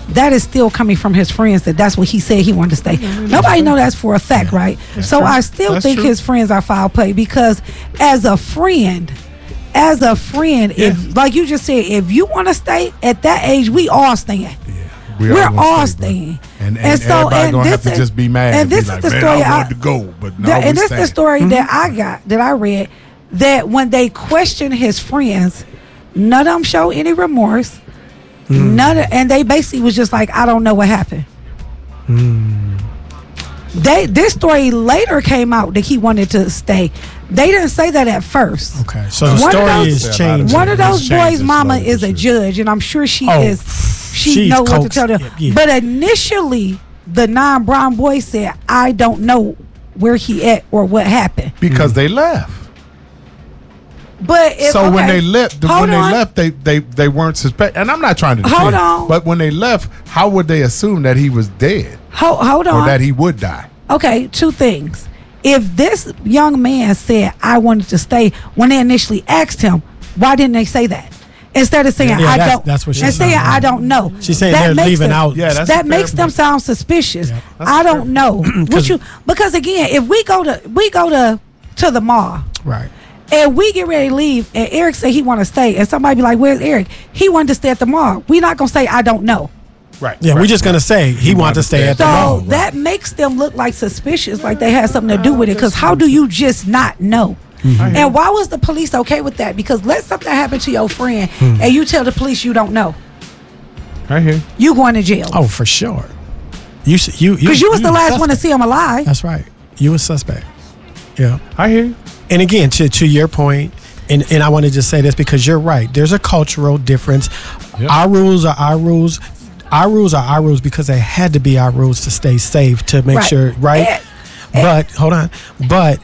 Speaker 2: that is still coming from his friends that that's what he said he wanted to stay. Mm-hmm. Nobody know that's for a fact, yeah. right? That's so true. I still that's think true. his friends are foul play because as a friend, as a friend, yeah. if like you just said, if you want to stay at that age, we all staying. Yeah. We We're all, all stay, staying.
Speaker 3: And, and, and so everybody and gonna have to is, just be mad.
Speaker 2: And this
Speaker 3: is
Speaker 2: like,
Speaker 3: the
Speaker 2: story
Speaker 3: I wanted
Speaker 2: I,
Speaker 3: to go, but no,
Speaker 2: the, and this
Speaker 3: is
Speaker 2: the story
Speaker 3: mm-hmm.
Speaker 2: that I got, that I read, that when they questioned his friends, none of them showed any remorse. Mm. None of, and they basically was just like, I don't know what happened. Mm. They this story later came out that he wanted to stay. They didn't say that at first.
Speaker 1: Okay, so the one story those, is changed.
Speaker 2: One of those boys' mama is a judge, and I'm sure she
Speaker 1: oh,
Speaker 2: is. She knows what to tell them. Yeah, yeah. But initially, the non-brown boy said, "I don't know where he at or what happened,"
Speaker 3: because mm. they left.
Speaker 2: But if,
Speaker 3: so
Speaker 2: okay,
Speaker 3: when they left, when
Speaker 2: on.
Speaker 3: they left, they they they weren't suspect. And I'm not trying to defend,
Speaker 2: hold on.
Speaker 3: But when they left, how would they assume that he was dead?
Speaker 2: Hold, hold on,
Speaker 3: or that he would die?
Speaker 2: Okay, two things. If this young man said, "I wanted to stay," when they initially asked him, why didn't they say that? Instead of saying,
Speaker 1: yeah,
Speaker 2: I
Speaker 1: that's,
Speaker 2: don't,
Speaker 1: that's what she's
Speaker 2: and saying,
Speaker 1: saying.
Speaker 2: I don't know.
Speaker 1: She's saying
Speaker 2: that
Speaker 1: they're leaving
Speaker 2: them,
Speaker 1: out.
Speaker 3: Yeah, that's
Speaker 2: that makes them sound suspicious. Yeah, I don't know. what you, because again, if we go to we go to to the mall,
Speaker 1: right,
Speaker 2: and we get ready to leave, and Eric say he want to stay, and somebody be like, "Where's Eric?" He wanted to stay at the mall. We're not gonna say, "I don't know."
Speaker 3: Right.
Speaker 1: Yeah,
Speaker 3: right,
Speaker 1: we're just
Speaker 3: right.
Speaker 1: gonna say he, he wanted to stay at
Speaker 2: so
Speaker 1: the mall.
Speaker 2: So that
Speaker 1: right.
Speaker 2: makes them look like suspicious, like they had something to do with it. Because how do you just not know? Mm-hmm. And why was the police okay with that? Because let something happen to your friend, mm-hmm. and you tell the police you don't know.
Speaker 3: Right here.
Speaker 2: You going to jail?
Speaker 1: Oh, for sure. You you you
Speaker 2: because you was
Speaker 1: you
Speaker 2: the last
Speaker 1: suspect.
Speaker 2: one to see him alive.
Speaker 1: That's right. You a suspect. Yeah,
Speaker 3: I hear you.
Speaker 1: And again, to to your point, and and I want to just say this because you're right. There's a cultural difference. Yep. Our rules are our rules. Our rules are our rules because they had to be our rules to stay safe, to make
Speaker 2: right.
Speaker 1: sure, right? And, and but hold on, but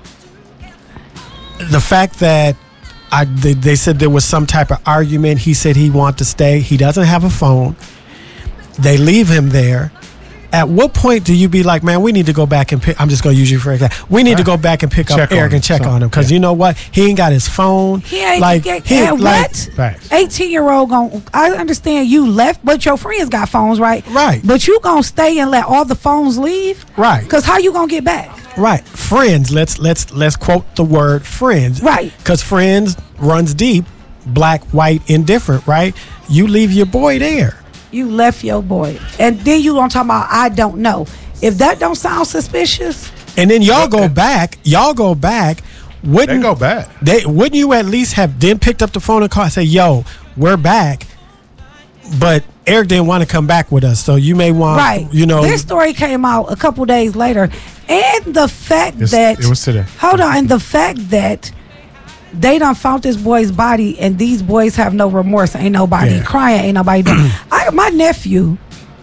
Speaker 1: the fact that I they, they said there was some type of argument. He said he wanted to stay. He doesn't have a phone. They leave him there. At what point do you be like, man, we need to go back and pick? I'm just going to use you for example. We need right. to go back and pick check up Eric and check so, on him because yeah. you know what? He ain't got his phone.
Speaker 2: He ain't
Speaker 1: like
Speaker 2: get,
Speaker 1: he,
Speaker 2: and
Speaker 1: like,
Speaker 2: what? eighteen year old going. I understand you left, but your friends got phones, right?
Speaker 1: Right.
Speaker 2: But you gonna stay and let all the phones leave,
Speaker 1: right?
Speaker 2: Because how you gonna get back?
Speaker 1: Right. Friends. Let's let's let's quote the word friends.
Speaker 2: Right.
Speaker 1: Because friends runs deep, black, white, indifferent. Right. You leave your boy there.
Speaker 2: You left your boy, and then you gonna talk about I don't know. If that don't sound suspicious,
Speaker 1: and then y'all go back, y'all go back. Wouldn't
Speaker 3: they go back?
Speaker 1: They wouldn't you at least have then picked up the phone and called and say, "Yo, we're back," but Eric didn't want to come back with us, so you may want,
Speaker 2: right?
Speaker 1: You know,
Speaker 2: this story came out a couple days later, and the fact
Speaker 3: it's,
Speaker 2: that
Speaker 3: it was today.
Speaker 2: Hold on, and the fact that they done found this boy's body, and these boys have no remorse. Ain't nobody yeah. crying. Ain't nobody doing. I, my nephew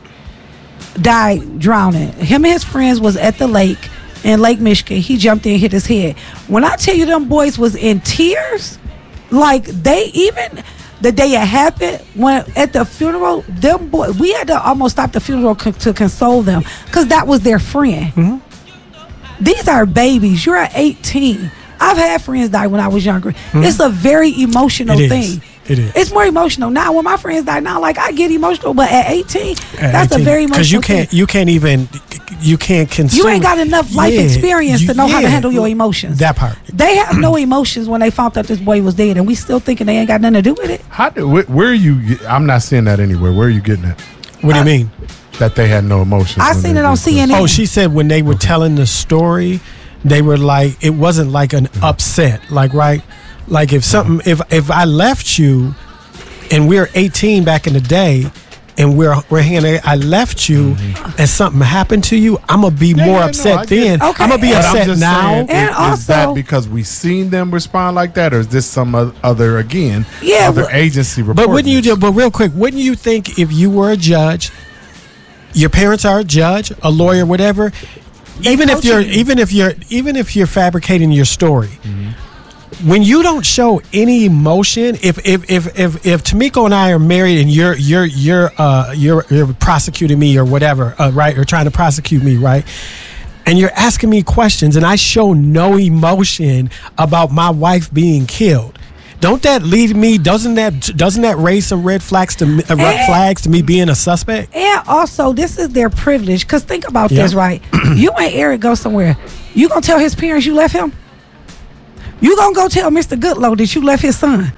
Speaker 2: died drowning. Him and his friends was at the lake in Lake Michigan. He jumped in and hit his head. When I tell you them boys was in tears, like they even the day it happened, when at the funeral, them boys, we had to almost stop the funeral co- to console them because that was their friend. Mm-hmm. These are babies. You're at eighteen. I've had friends die when I was younger. Mm-hmm. It's a very emotional
Speaker 1: it
Speaker 2: thing.
Speaker 1: It is.
Speaker 2: It's more emotional now. When my friends die now, like I get emotional, but at eighteen,
Speaker 1: at
Speaker 2: that's
Speaker 1: eighteen,
Speaker 2: a very emotional.
Speaker 1: Because you can't,
Speaker 2: thing.
Speaker 1: you can't even, you can't consume.
Speaker 2: You ain't got enough life
Speaker 1: yeah,
Speaker 2: experience
Speaker 1: you,
Speaker 2: to know
Speaker 1: yeah,
Speaker 2: how to handle your emotions.
Speaker 1: That part.
Speaker 2: They have no emotions when they found out this boy was dead, and we still thinking they ain't got nothing to do with it.
Speaker 3: How do? Where, where are you? I'm not seeing that anywhere. Where are you getting that?
Speaker 1: What do you mean?
Speaker 3: That they had no emotions.
Speaker 2: I seen it on C N N.
Speaker 1: Oh, she said when they were okay. telling the story, they were like, it wasn't like an mm-hmm. upset, like right, like if something, mm-hmm. if if I left you, and we're eighteen back in the day, and we're we're hanging, I left you, mm-hmm. and something happened to you, I'm gonna be
Speaker 3: yeah,
Speaker 1: more
Speaker 3: yeah,
Speaker 1: upset
Speaker 3: no,
Speaker 1: then.
Speaker 2: Okay.
Speaker 1: I'm gonna be
Speaker 2: and
Speaker 1: upset now.
Speaker 3: Saying,
Speaker 2: and
Speaker 3: is,
Speaker 2: also,
Speaker 3: is that because we seen them respond like that, or is this some other again,
Speaker 2: yeah,
Speaker 3: other
Speaker 2: but,
Speaker 3: agency report?
Speaker 1: But wouldn't you? Just, but real quick, wouldn't you think if you were a judge, your parents are a judge, a lawyer, whatever? Even if you're, you. even if you're, even if you're fabricating your story, mm-hmm. when you don't show any emotion, if if if if if Tamiko and I are married and you're you're you're uh you're you're prosecuting me or whatever, uh, right, or trying to prosecute me, right, and you're asking me questions, and I show no emotion about my wife being killed, don't that lead me? Doesn't that doesn't that raise some red flags to me, uh, red flags to me being a suspect?
Speaker 2: And also, this is their privilege. Because think about
Speaker 1: Yeah.
Speaker 2: this, right? You and Eric go somewhere. You gonna tell his parents you left him? You gonna go tell Mister Goodlow that you left his son?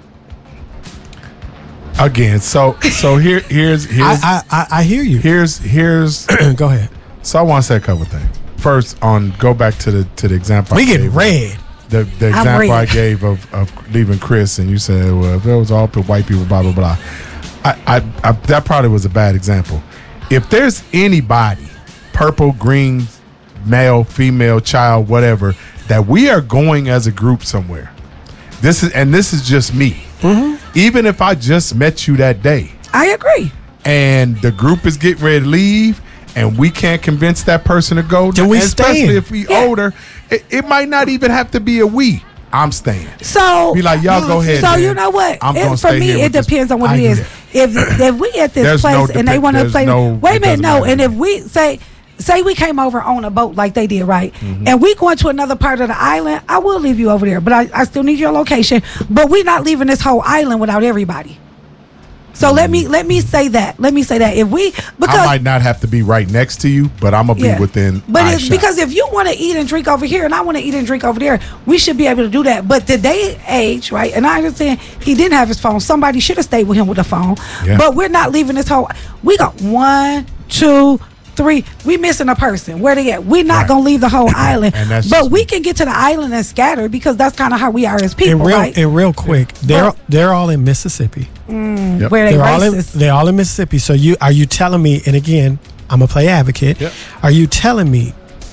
Speaker 3: Again, so so here here's here's
Speaker 1: I, I, I, I hear you.
Speaker 3: here's here's
Speaker 1: Go ahead.
Speaker 3: so I want to say a couple things. First, on go back to the to the example.
Speaker 1: We
Speaker 3: I
Speaker 1: getting
Speaker 3: gave,
Speaker 1: red.
Speaker 3: The the
Speaker 2: I'm
Speaker 3: example I
Speaker 2: red.
Speaker 3: gave of, of leaving Chris, and you said, well, if it was all to white people, blah blah blah. I, I, I that probably was a bad example. If there's anybody, purple, green, male, female, child, whatever, that we are going as a group somewhere. This is and this is just me.
Speaker 1: Mm-hmm.
Speaker 3: Even if I just met you that day,
Speaker 2: I agree.
Speaker 3: and the group is getting ready to leave, and we can't convince that person to go,
Speaker 1: Then we
Speaker 3: and especially
Speaker 1: staying.
Speaker 3: if we
Speaker 2: Yeah.
Speaker 3: older, it, it might not even have to be a we. I'm staying.
Speaker 2: So
Speaker 3: Be like, y'all go ahead,
Speaker 2: So
Speaker 3: man.
Speaker 2: you know what?
Speaker 3: I'm
Speaker 2: It-
Speaker 3: gonna
Speaker 2: for
Speaker 3: stay
Speaker 2: me,
Speaker 3: here
Speaker 2: it
Speaker 3: with this-
Speaker 2: depends on what
Speaker 1: I
Speaker 2: it
Speaker 1: do
Speaker 2: is.
Speaker 1: that.
Speaker 2: If if we at this
Speaker 3: There's
Speaker 2: place
Speaker 3: no
Speaker 2: and they
Speaker 3: depe-
Speaker 2: want to
Speaker 3: there's
Speaker 2: play,
Speaker 3: no-
Speaker 2: wait a
Speaker 3: it
Speaker 2: minute,
Speaker 3: doesn't
Speaker 2: no.
Speaker 3: matter.
Speaker 2: And if we say. Say we came over on a boat like they did, right?
Speaker 3: Mm-hmm.
Speaker 2: And we going to another part of the island, I will leave you over there, but I, I still need your location. But we're not leaving this whole island without everybody. So let me let me say that. Let me say that if we because
Speaker 3: I might not have to be right next to you, but I'm gonna
Speaker 2: yeah.
Speaker 3: be within.
Speaker 2: But
Speaker 3: eye
Speaker 2: it's
Speaker 3: shot.
Speaker 2: because if you want to eat and drink over here, and I want to eat and drink over there, we should be able to do that. But today age, right? And I understand he didn't have his phone. Somebody should have stayed with him with a phone.
Speaker 3: Yeah.
Speaker 2: But we're not leaving this whole. We got one, two. Three, we missing a person. Where they at? We're not
Speaker 3: Right.
Speaker 2: gonna leave the whole island,
Speaker 3: And that's
Speaker 2: but
Speaker 3: just
Speaker 2: we
Speaker 3: me.
Speaker 2: can get to the island and scatter because that's kind of how we are as people,
Speaker 1: And real
Speaker 2: right?
Speaker 1: and real quick, they're
Speaker 2: But-
Speaker 1: they're all in Mississippi.
Speaker 3: Yep.
Speaker 2: Where they
Speaker 1: They're all in
Speaker 2: racist.
Speaker 1: they're all in Mississippi. So you are you telling me? And again, I'm a play advocate.
Speaker 3: Yep.
Speaker 1: Are you telling me?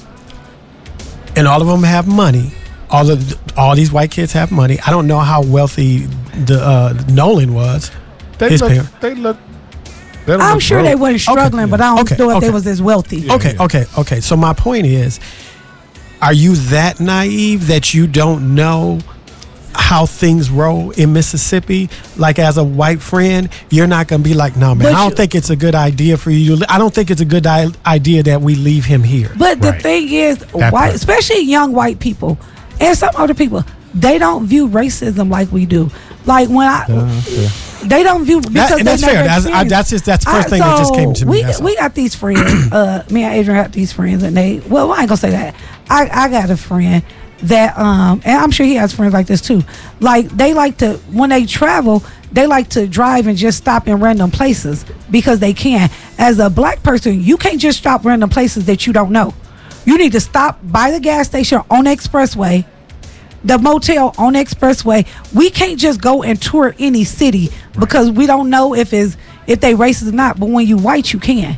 Speaker 1: And all of them have money. All of all these white kids have money. I don't know how wealthy the uh, Nolan was.
Speaker 3: they
Speaker 1: his
Speaker 3: look,
Speaker 1: parents.
Speaker 3: they look. They don't
Speaker 2: I'm
Speaker 3: look
Speaker 2: sure
Speaker 3: broke.
Speaker 2: they wasn't struggling,
Speaker 1: Okay.
Speaker 2: but I don't
Speaker 1: Okay,
Speaker 2: know if
Speaker 1: okay.
Speaker 2: they was as wealthy.
Speaker 1: Okay,
Speaker 3: yeah.
Speaker 1: okay, okay. So my point is, are you that naive that you don't know how things roll in Mississippi? Like as a white friend, you're not gonna be like, no, man.
Speaker 2: But
Speaker 1: I don't
Speaker 2: you-
Speaker 1: think it's a good idea for you. To li- I don't think it's a good I- idea that we leave him here.
Speaker 2: But the
Speaker 3: Right.
Speaker 2: thing is,
Speaker 3: That
Speaker 2: white,
Speaker 3: part.
Speaker 2: especially young white people and some other people, they don't view racism like we do. Like when I, they don't view because
Speaker 1: That- and
Speaker 2: they
Speaker 1: that's
Speaker 2: never
Speaker 1: fair. That's- I-
Speaker 2: experienced-
Speaker 1: that's just- that's the first
Speaker 2: I-
Speaker 1: thing that just
Speaker 2: so
Speaker 1: came to me,
Speaker 2: We
Speaker 1: that's all.
Speaker 2: we got these friends. uh, me and Adrian got these friends, and they well, I ain't gonna say that. I I got a friend that um, and I'm sure he has friends like this too. Like they like to when they travel. They like to drive and just stop in random places because they can. As a black person, you can't just stop random places that you don't know. You need to stop by the gas station on the expressway, the motel on the expressway. We can't just go and tour any city because we don't know if it's if they racist or not. But when you white, you can.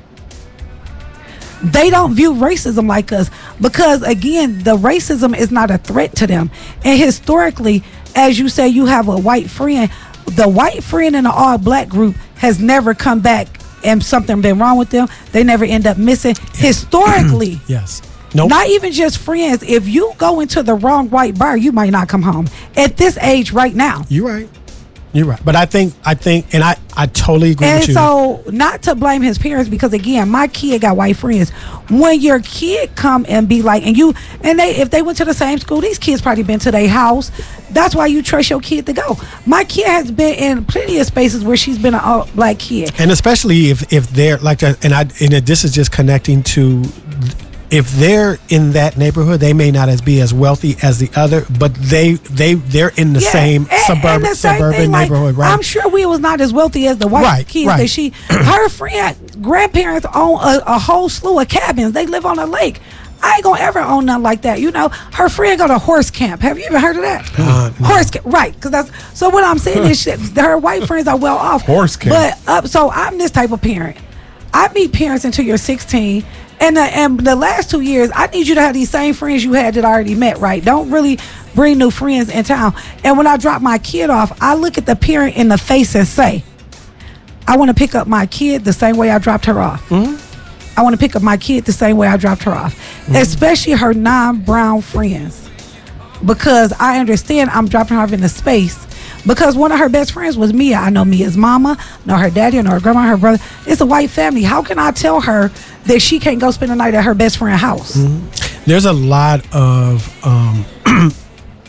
Speaker 2: They don't view racism like us because again, the racism is not a threat to them. And historically, as you say, you have a white friend. The white friend in the all black group has never come back and something been wrong with them. They never end up missing. Historically,
Speaker 1: Yes. Nope.
Speaker 2: not even just friends. If you go into the wrong white bar, you might not come home at this age right now.
Speaker 1: You're right. You're right. But I think I think, and I I totally agree
Speaker 2: And
Speaker 1: with you.
Speaker 2: so, not to blame his parents because again, my kid got white friends. When your kid come and be like, and you, and they, if they went to the same school, these kids probably been to their house. That's why you trust your kid to go. My kid has been in plenty of spaces where she's been an all black kid.
Speaker 1: And especially if if they're like that, and I and this is just connecting to, if they're in that neighborhood, they may not as be as wealthy as the other, but they they they're in the
Speaker 2: Yeah,
Speaker 1: same
Speaker 2: and-
Speaker 1: suburban
Speaker 2: and the same
Speaker 1: suburban
Speaker 2: thing, like,
Speaker 1: neighborhood, right?
Speaker 2: I'm sure we was not as wealthy as the white
Speaker 1: Right,
Speaker 2: kids
Speaker 1: right.
Speaker 2: that she. Her friend grandparents own a, a whole slew of cabins. They live on a lake. I ain't gonna ever own nothing like that. You know, her friend go to horse camp. Have you ever heard of that?
Speaker 1: Uh, no.
Speaker 2: Horse camp, right? Because that's so. What I'm saying is, shit, her white friends are well off.
Speaker 3: Horse camp.
Speaker 2: But uh, so I'm this type of parent. I meet parents until you're sixteen. And the, and the last two years, I need you to have these same friends you had that I already met, right? Don't really bring new friends in town. And when I drop my kid off, I look at the parent in the face and say, I want to pick up my kid the same way I dropped her off.
Speaker 1: Mm-hmm.
Speaker 2: I want to pick up my kid the same way I dropped her off,
Speaker 1: Mm-hmm.
Speaker 2: especially her non-brown friends. Because I understand I'm dropping her off in a space. Because one of her best friends was Mia. I know Mia's mama, I know her daddy, I know her grandma, her brother. It's a white family. How can I tell her that she can't go spend the night at her best friend's house?
Speaker 1: There's a lot of um,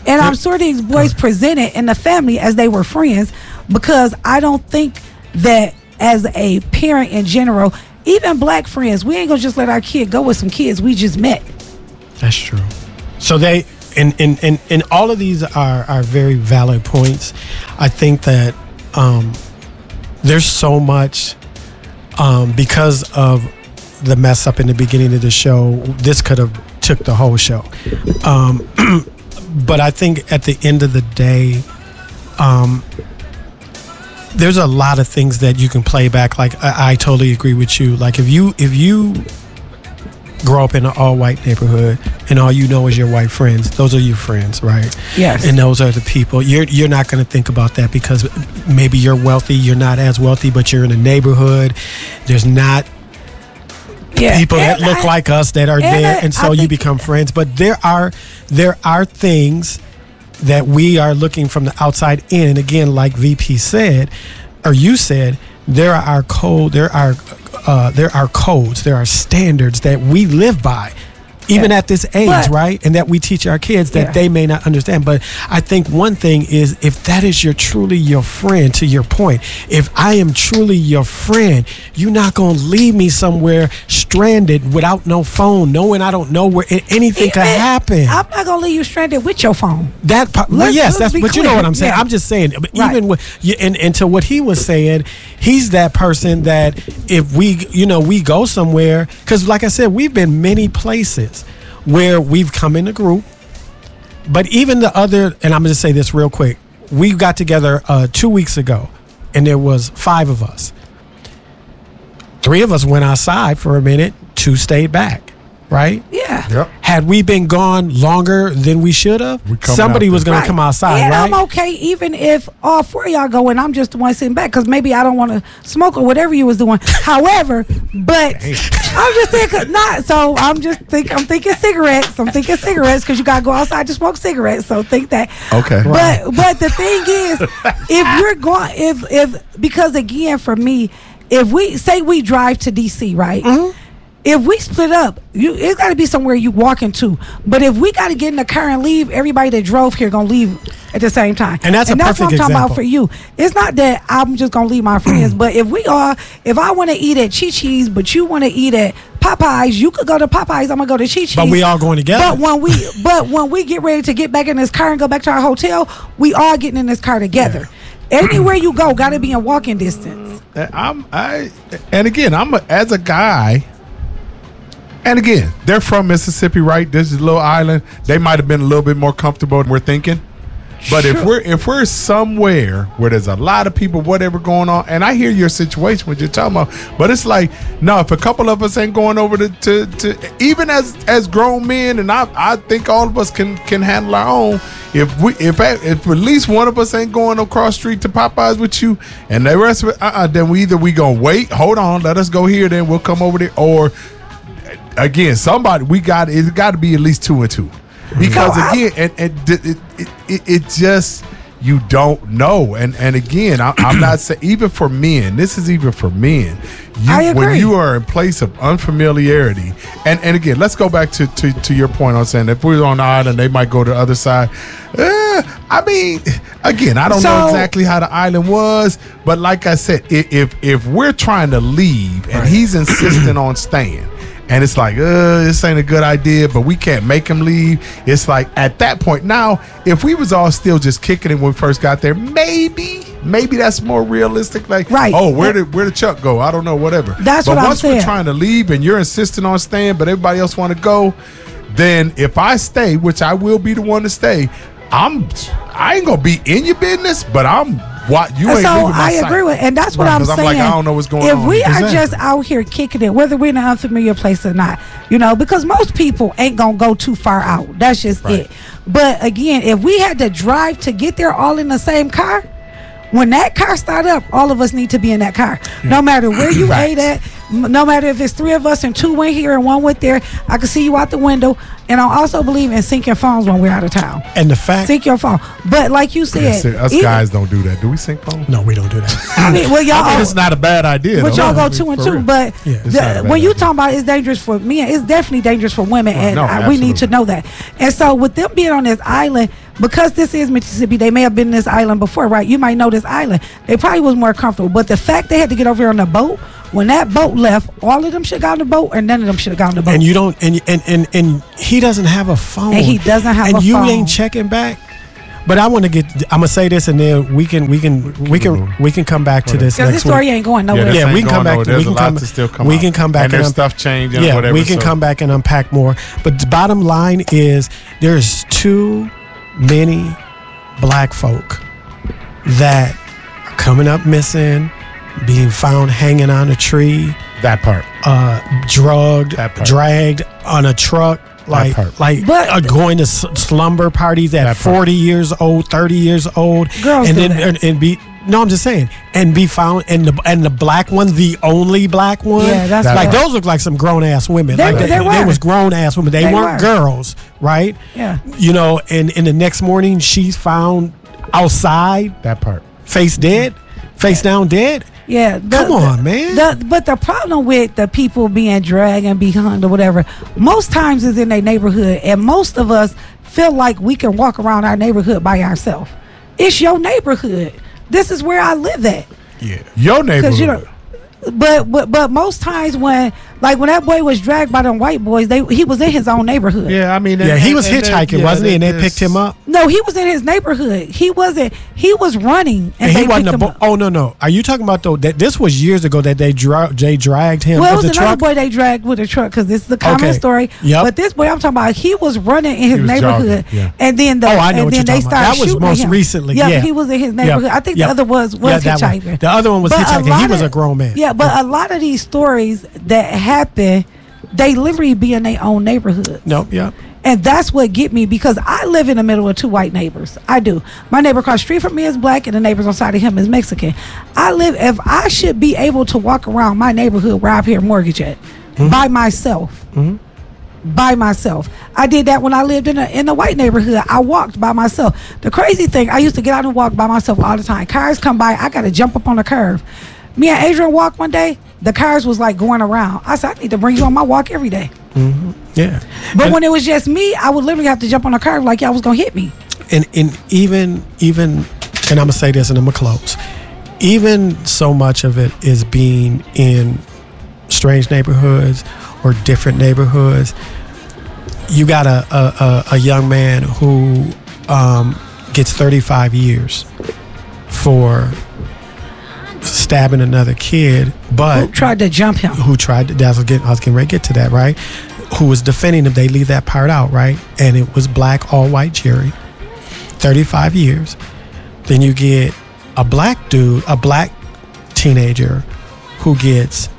Speaker 2: And I'm sure these boys presented in the family as they were friends, because I don't think that as a parent in general, even black friends, we ain't gonna just let our kid go with some kids we just met.
Speaker 1: That's true. So they, and and, and, and all of these are, are very valid points. I think that um, there's so much um, because of the mess up in the beginning of the show. This could have took the whole show. Um, but I think at the end of the day, um, there's a lot of things that you can play back. Like I, I totally agree with you. Like if you if you grow up in an all-white neighborhood and all you know is your white friends, those are your friends, right?
Speaker 2: Yes.
Speaker 1: And those are the people. You're you're not going to think about that because maybe you're wealthy, you're not as wealthy, but you're in a neighborhood. There's not yeah. people and that look I, like us that are and there, I, and so you become friends. But there are there are things that we are looking from the outside in, and again, like V P said, or you said, there are our code, there are uh, there are codes, there are standards that we live by, even yeah. at this age, but, right? And that we teach our kids that yeah. they may not understand. But I think one thing is, if that is your truly your friend, to your point, if I am truly your friend, you're not going to leave me somewhere stranded without no phone, knowing I don't know where anything could happen.
Speaker 2: I'm not going to leave you stranded with your phone.
Speaker 1: That part, well, yes, that's, but clear. You know what I'm saying. Yeah. I'm just saying, right. even with, and, and to what he was saying, he's that person that if we, you know, we go somewhere, because like I said, we've been many places where we've come in a group, but even the other, and I'm going to say this real quick, we got together uh, two weeks ago, and there was five of us. Three of us went outside for a minute, two stayed back, right?
Speaker 2: Yeah.
Speaker 3: Yep.
Speaker 1: Had we been gone longer than we should have, somebody was going
Speaker 2: right.
Speaker 1: to come outside,
Speaker 2: and
Speaker 1: right?
Speaker 2: I'm okay even if all four of y'all go and I'm just the one sitting back, because maybe I don't want to smoke or whatever you was doing. However, but I'm just thinking not. So I'm just think I'm thinking cigarettes. I'm thinking cigarettes because you got to go outside to smoke cigarettes. So think that.
Speaker 3: Okay.
Speaker 2: But right. but the thing is, if you're going, if if because again for me, if we say we drive to D C, right? Mm-hmm. If we split up, you it's got to be somewhere you walking to. But if we got to get in the car and leave, everybody that drove here gonna leave at the same time.
Speaker 1: And that's
Speaker 2: and
Speaker 1: a
Speaker 2: that's
Speaker 1: perfect
Speaker 2: what I'm talking
Speaker 1: example.
Speaker 2: about for you. It's not that I'm just gonna leave my friends, but if we are, if I want to eat at Chi Chi's, but you want to eat at Popeyes, you could go to Popeyes. I'm gonna go to Chi Chi's.
Speaker 1: But we all going together.
Speaker 2: But when we, but when we get ready to get back in this car and go back to our hotel, we all getting in this car together. Yeah. Anywhere you go, got to be in walking distance.
Speaker 3: I'm I, and again, I'm a, as a guy. And again, they're from Mississippi, right? This is a little island. They might have been a little bit more comfortable than we're thinking. But sure. if we're if we're somewhere where there's a lot of people, whatever going on, and I hear your situation, what you're talking about, but it's like, no, if a couple of us ain't going over to, to, to even as as grown men, and I I think all of us can can handle our own. If we if if at least one of us ain't going across street to Popeyes with you, and the rest of it, uh-uh, then we either we gonna wait, hold on, let us go here, then we'll come over there, or again, somebody we got it got to be at least two and two, because no, again, and, and it, it, it it just you don't know, and and again, I, I'm not saying even for men. This is even for men. You,
Speaker 2: I agree.
Speaker 3: When you are in place of unfamiliarity, and and again, let's go back to to, to your point on saying if we're on the island, they might go to the other side. Uh, I mean, again, I don't
Speaker 2: so,
Speaker 3: know exactly how the island was, but like I said, if if, if we're trying to leave and
Speaker 1: right.
Speaker 3: he's insisting on staying. And it's like, uh, this ain't a good idea, but we can't make him leave. It's like, at that point, now, if we was all still just kicking it when we first got there, maybe, maybe that's more realistic. Like,
Speaker 2: right.
Speaker 3: oh, where did where did Chuck go? I don't know, whatever.
Speaker 2: That's
Speaker 3: but
Speaker 2: what I'm
Speaker 3: once
Speaker 2: saying.
Speaker 3: we're trying to leave and you're insisting on staying, but everybody else want to go, then if I stay, which I will be the one to stay, I'm, I ain't gonna be in your business, but I'm. What you ain't
Speaker 2: so
Speaker 3: leaving my
Speaker 2: I
Speaker 3: sight.
Speaker 2: agree with, and that's what
Speaker 3: right,
Speaker 2: I'm saying.
Speaker 3: I'm like, I don't know what's going
Speaker 2: if
Speaker 3: on.
Speaker 2: If we
Speaker 3: exactly.
Speaker 2: are just out here kicking it, whether we're in an unfamiliar place or not, you know, because most people ain't gonna go too far out. That's just right. it. But again, if we had to drive to get there all in the same car, when that car start up, all of us need to be in that car. No matter where you
Speaker 3: right.
Speaker 2: ate at, no matter if it's three of us and two went here and one went there, I can see you out the window. And I also believe in syncing phones when we're out of town.
Speaker 1: And the fact,
Speaker 2: sync your phone. But like you said,
Speaker 3: us even, guys don't do that. Do we sync phones?
Speaker 1: No, we don't do that.
Speaker 2: I mean, well, y'all.
Speaker 3: I mean, it's not a bad idea.
Speaker 2: But
Speaker 3: though.
Speaker 2: y'all go
Speaker 3: I mean,
Speaker 2: two and two.
Speaker 3: real.
Speaker 2: But
Speaker 1: yeah,
Speaker 2: the, when you talking about it's dangerous for men, it's definitely dangerous for women,
Speaker 3: well,
Speaker 2: and
Speaker 3: no,
Speaker 2: I, we need to know that. And so with them being on this island, because this is Mississippi, they may have been in this island before, right? You might know this island. They probably was more comfortable. But the fact they had to get over here on a boat, when that boat left, all of them should have got on the boat, or none of them should have got on the boat.
Speaker 1: And you don't, and and and, and he doesn't have a phone.
Speaker 2: And he doesn't have
Speaker 1: and
Speaker 2: a
Speaker 1: you
Speaker 2: phone.
Speaker 1: ain't checking back. But I want to get. I'm gonna say this, and then we can we can we can we can come back to this
Speaker 2: Because
Speaker 1: next
Speaker 2: this story
Speaker 1: week.
Speaker 2: ain't going nowhere.
Speaker 3: this
Speaker 1: Yeah,
Speaker 3: ain't
Speaker 1: we can come
Speaker 3: going
Speaker 1: back.
Speaker 3: nowhere.
Speaker 1: We
Speaker 3: There's
Speaker 1: can
Speaker 3: a lot
Speaker 1: come.
Speaker 3: to still come
Speaker 1: we
Speaker 3: out.
Speaker 1: can come back
Speaker 3: and there's
Speaker 1: un-
Speaker 3: stuff changing.
Speaker 1: Yeah,
Speaker 3: whatever,
Speaker 1: we can
Speaker 3: so.
Speaker 1: come back and unpack more. But the bottom line is, there's too many black folk that are coming up missing, being found hanging on a tree,
Speaker 3: That part.
Speaker 1: uh, drugged,
Speaker 3: That part.
Speaker 1: dragged on a truck, like
Speaker 3: part.
Speaker 1: like
Speaker 2: But-
Speaker 1: uh, going to s- slumber parties at
Speaker 3: That part.
Speaker 1: forty years old, thirty years old,
Speaker 2: Girls
Speaker 1: and
Speaker 2: do
Speaker 1: then
Speaker 2: that.
Speaker 1: and, and be. No, I'm just saying, and be found, and the and the black one, the only black one.
Speaker 2: Yeah, that's
Speaker 1: like
Speaker 2: right.
Speaker 1: those look like some grown ass women.
Speaker 2: They
Speaker 1: like
Speaker 2: were-
Speaker 1: they,
Speaker 2: they were.
Speaker 1: was grown ass women. They,
Speaker 2: They
Speaker 1: weren't
Speaker 2: were.
Speaker 1: girls, right?
Speaker 2: Yeah.
Speaker 1: You know, and in the next morning, she's found outside,
Speaker 3: That part.
Speaker 1: face dead, face down dead.
Speaker 2: Yeah. the-
Speaker 1: Come on,
Speaker 2: the-
Speaker 1: man.
Speaker 2: The, but the problem with the people being dragged and be hung or whatever, most times is in their neighborhood, and most of us feel like we can walk around our neighborhood by ourselves. It's your neighborhood. This is where I live at.
Speaker 3: Yeah. Your neighborhood.
Speaker 2: Because you know, but but but most times when like when that boy was dragged by them white boys, they he was in his own neighborhood.
Speaker 3: yeah, I mean.
Speaker 1: Yeah,
Speaker 3: and-
Speaker 1: he was
Speaker 3: and- and
Speaker 1: hitchhiking,
Speaker 3: yeah,
Speaker 1: wasn't he? And they
Speaker 3: there's-
Speaker 1: picked him up.
Speaker 2: No, he was in his neighborhood. He wasn't. He was running, and,
Speaker 1: And
Speaker 2: they
Speaker 1: he wasn't
Speaker 2: picked
Speaker 1: a
Speaker 2: him
Speaker 1: bo-
Speaker 2: up.
Speaker 1: oh no no. Are you talking about though that this was years ago that they dra- they dragged him
Speaker 2: Well, it
Speaker 1: with
Speaker 2: was
Speaker 1: the
Speaker 2: another
Speaker 1: truck?
Speaker 2: boy they dragged with a truck because this is the common
Speaker 1: Okay.
Speaker 2: story.
Speaker 1: Yep.
Speaker 2: But this boy I'm talking about, he was running in his
Speaker 3: was
Speaker 2: neighborhood,
Speaker 3: jogging, yeah.
Speaker 2: and then the
Speaker 1: Oh, I know
Speaker 2: and
Speaker 1: what
Speaker 2: then
Speaker 1: you're
Speaker 2: they
Speaker 1: talking about.
Speaker 2: started
Speaker 1: That was
Speaker 2: shooting
Speaker 1: most
Speaker 2: him.
Speaker 1: recently,
Speaker 2: Yeah,
Speaker 1: yeah.
Speaker 2: he was in his
Speaker 1: Yep,
Speaker 2: neighborhood. I think
Speaker 1: yep.
Speaker 2: the other was was
Speaker 1: Yeah, that one.
Speaker 2: hitchhiking.
Speaker 1: The other one was
Speaker 2: But a
Speaker 1: hitchhiking. He
Speaker 2: lot
Speaker 1: was
Speaker 2: of-
Speaker 1: a grown man.
Speaker 2: Yeah, but a lot of these stories that happen, they literally be in their own neighborhood.
Speaker 1: Nope. Yep.
Speaker 2: And that's what get me because I live in the middle of two white neighbors. I do. My neighbor across the street from me is black and the neighbors on the side of him is Mexican. I live, if I should be able to walk around my neighborhood where I pay a mortgage at
Speaker 1: Mm-hmm.
Speaker 2: by myself. By myself. I did that when I lived in a in a white neighborhood. I walked by myself. The crazy thing, I used to get out and walk by myself all the time. Cars come by, I gotta jump up on the curve. Me and Adrian walked one day, the cars was like going around. I said, I need to bring you on my walk every day.
Speaker 1: Yeah.
Speaker 2: But
Speaker 1: and,
Speaker 2: when it was just me, I would literally have to jump on a curve like y'all was gonna hit me.
Speaker 1: and and even even and I'm gonna say this and I'm gonna close. Even so much of it is being in strange neighborhoods or different neighborhoods. You got a a, a, a young man who um, gets thirty-five years for stabbing another kid, but
Speaker 2: Who tried to jump him?
Speaker 1: who tried to, that's getting, I was getting ready to get to that, right? Who was defending him. They leave that part out, right? And it was black, all white jury, thirty-five years. Then you get a black dude, a black teenager who gets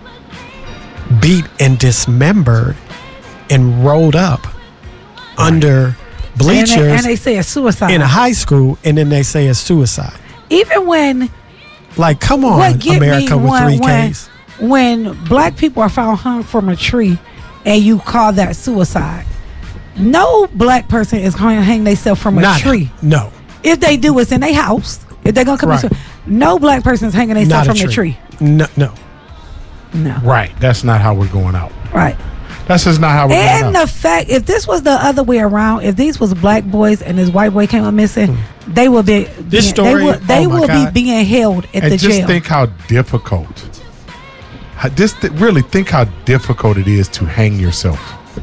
Speaker 1: beat and dismembered and rolled up under
Speaker 2: And
Speaker 1: bleachers
Speaker 2: they, and they say it's suicide.
Speaker 1: in a high school, and then they say it's suicide.
Speaker 2: Even when
Speaker 1: Like, come on,
Speaker 2: what get
Speaker 1: America
Speaker 2: me
Speaker 1: with
Speaker 2: when,
Speaker 1: three
Speaker 2: when,
Speaker 1: Ks.
Speaker 2: when black people are found hung from a tree and you call that suicide. No black person is going to hang themselves from a
Speaker 1: Not
Speaker 2: tree.
Speaker 1: No.
Speaker 2: If they do, it's in their house. If they're gonna commit
Speaker 1: Right.
Speaker 2: suicide, no black person is hanging
Speaker 1: Not
Speaker 2: themselves
Speaker 1: a
Speaker 2: from
Speaker 1: tree.
Speaker 2: the tree.
Speaker 1: No, no.
Speaker 2: No,
Speaker 3: Right. That's not how we're going out.
Speaker 2: right.
Speaker 3: That's just not how we're
Speaker 2: And
Speaker 3: going
Speaker 2: the
Speaker 3: out.
Speaker 2: fact, if this was the other way around, if these was black boys and this white boy came up missing, they would be
Speaker 1: This
Speaker 2: being-
Speaker 1: story-
Speaker 2: They would, they
Speaker 1: oh my
Speaker 2: will
Speaker 1: God.
Speaker 2: be being held at
Speaker 3: And
Speaker 2: the
Speaker 3: just
Speaker 2: jail.
Speaker 3: think how difficult. how- Just th- really think how difficult it is to hang yourself.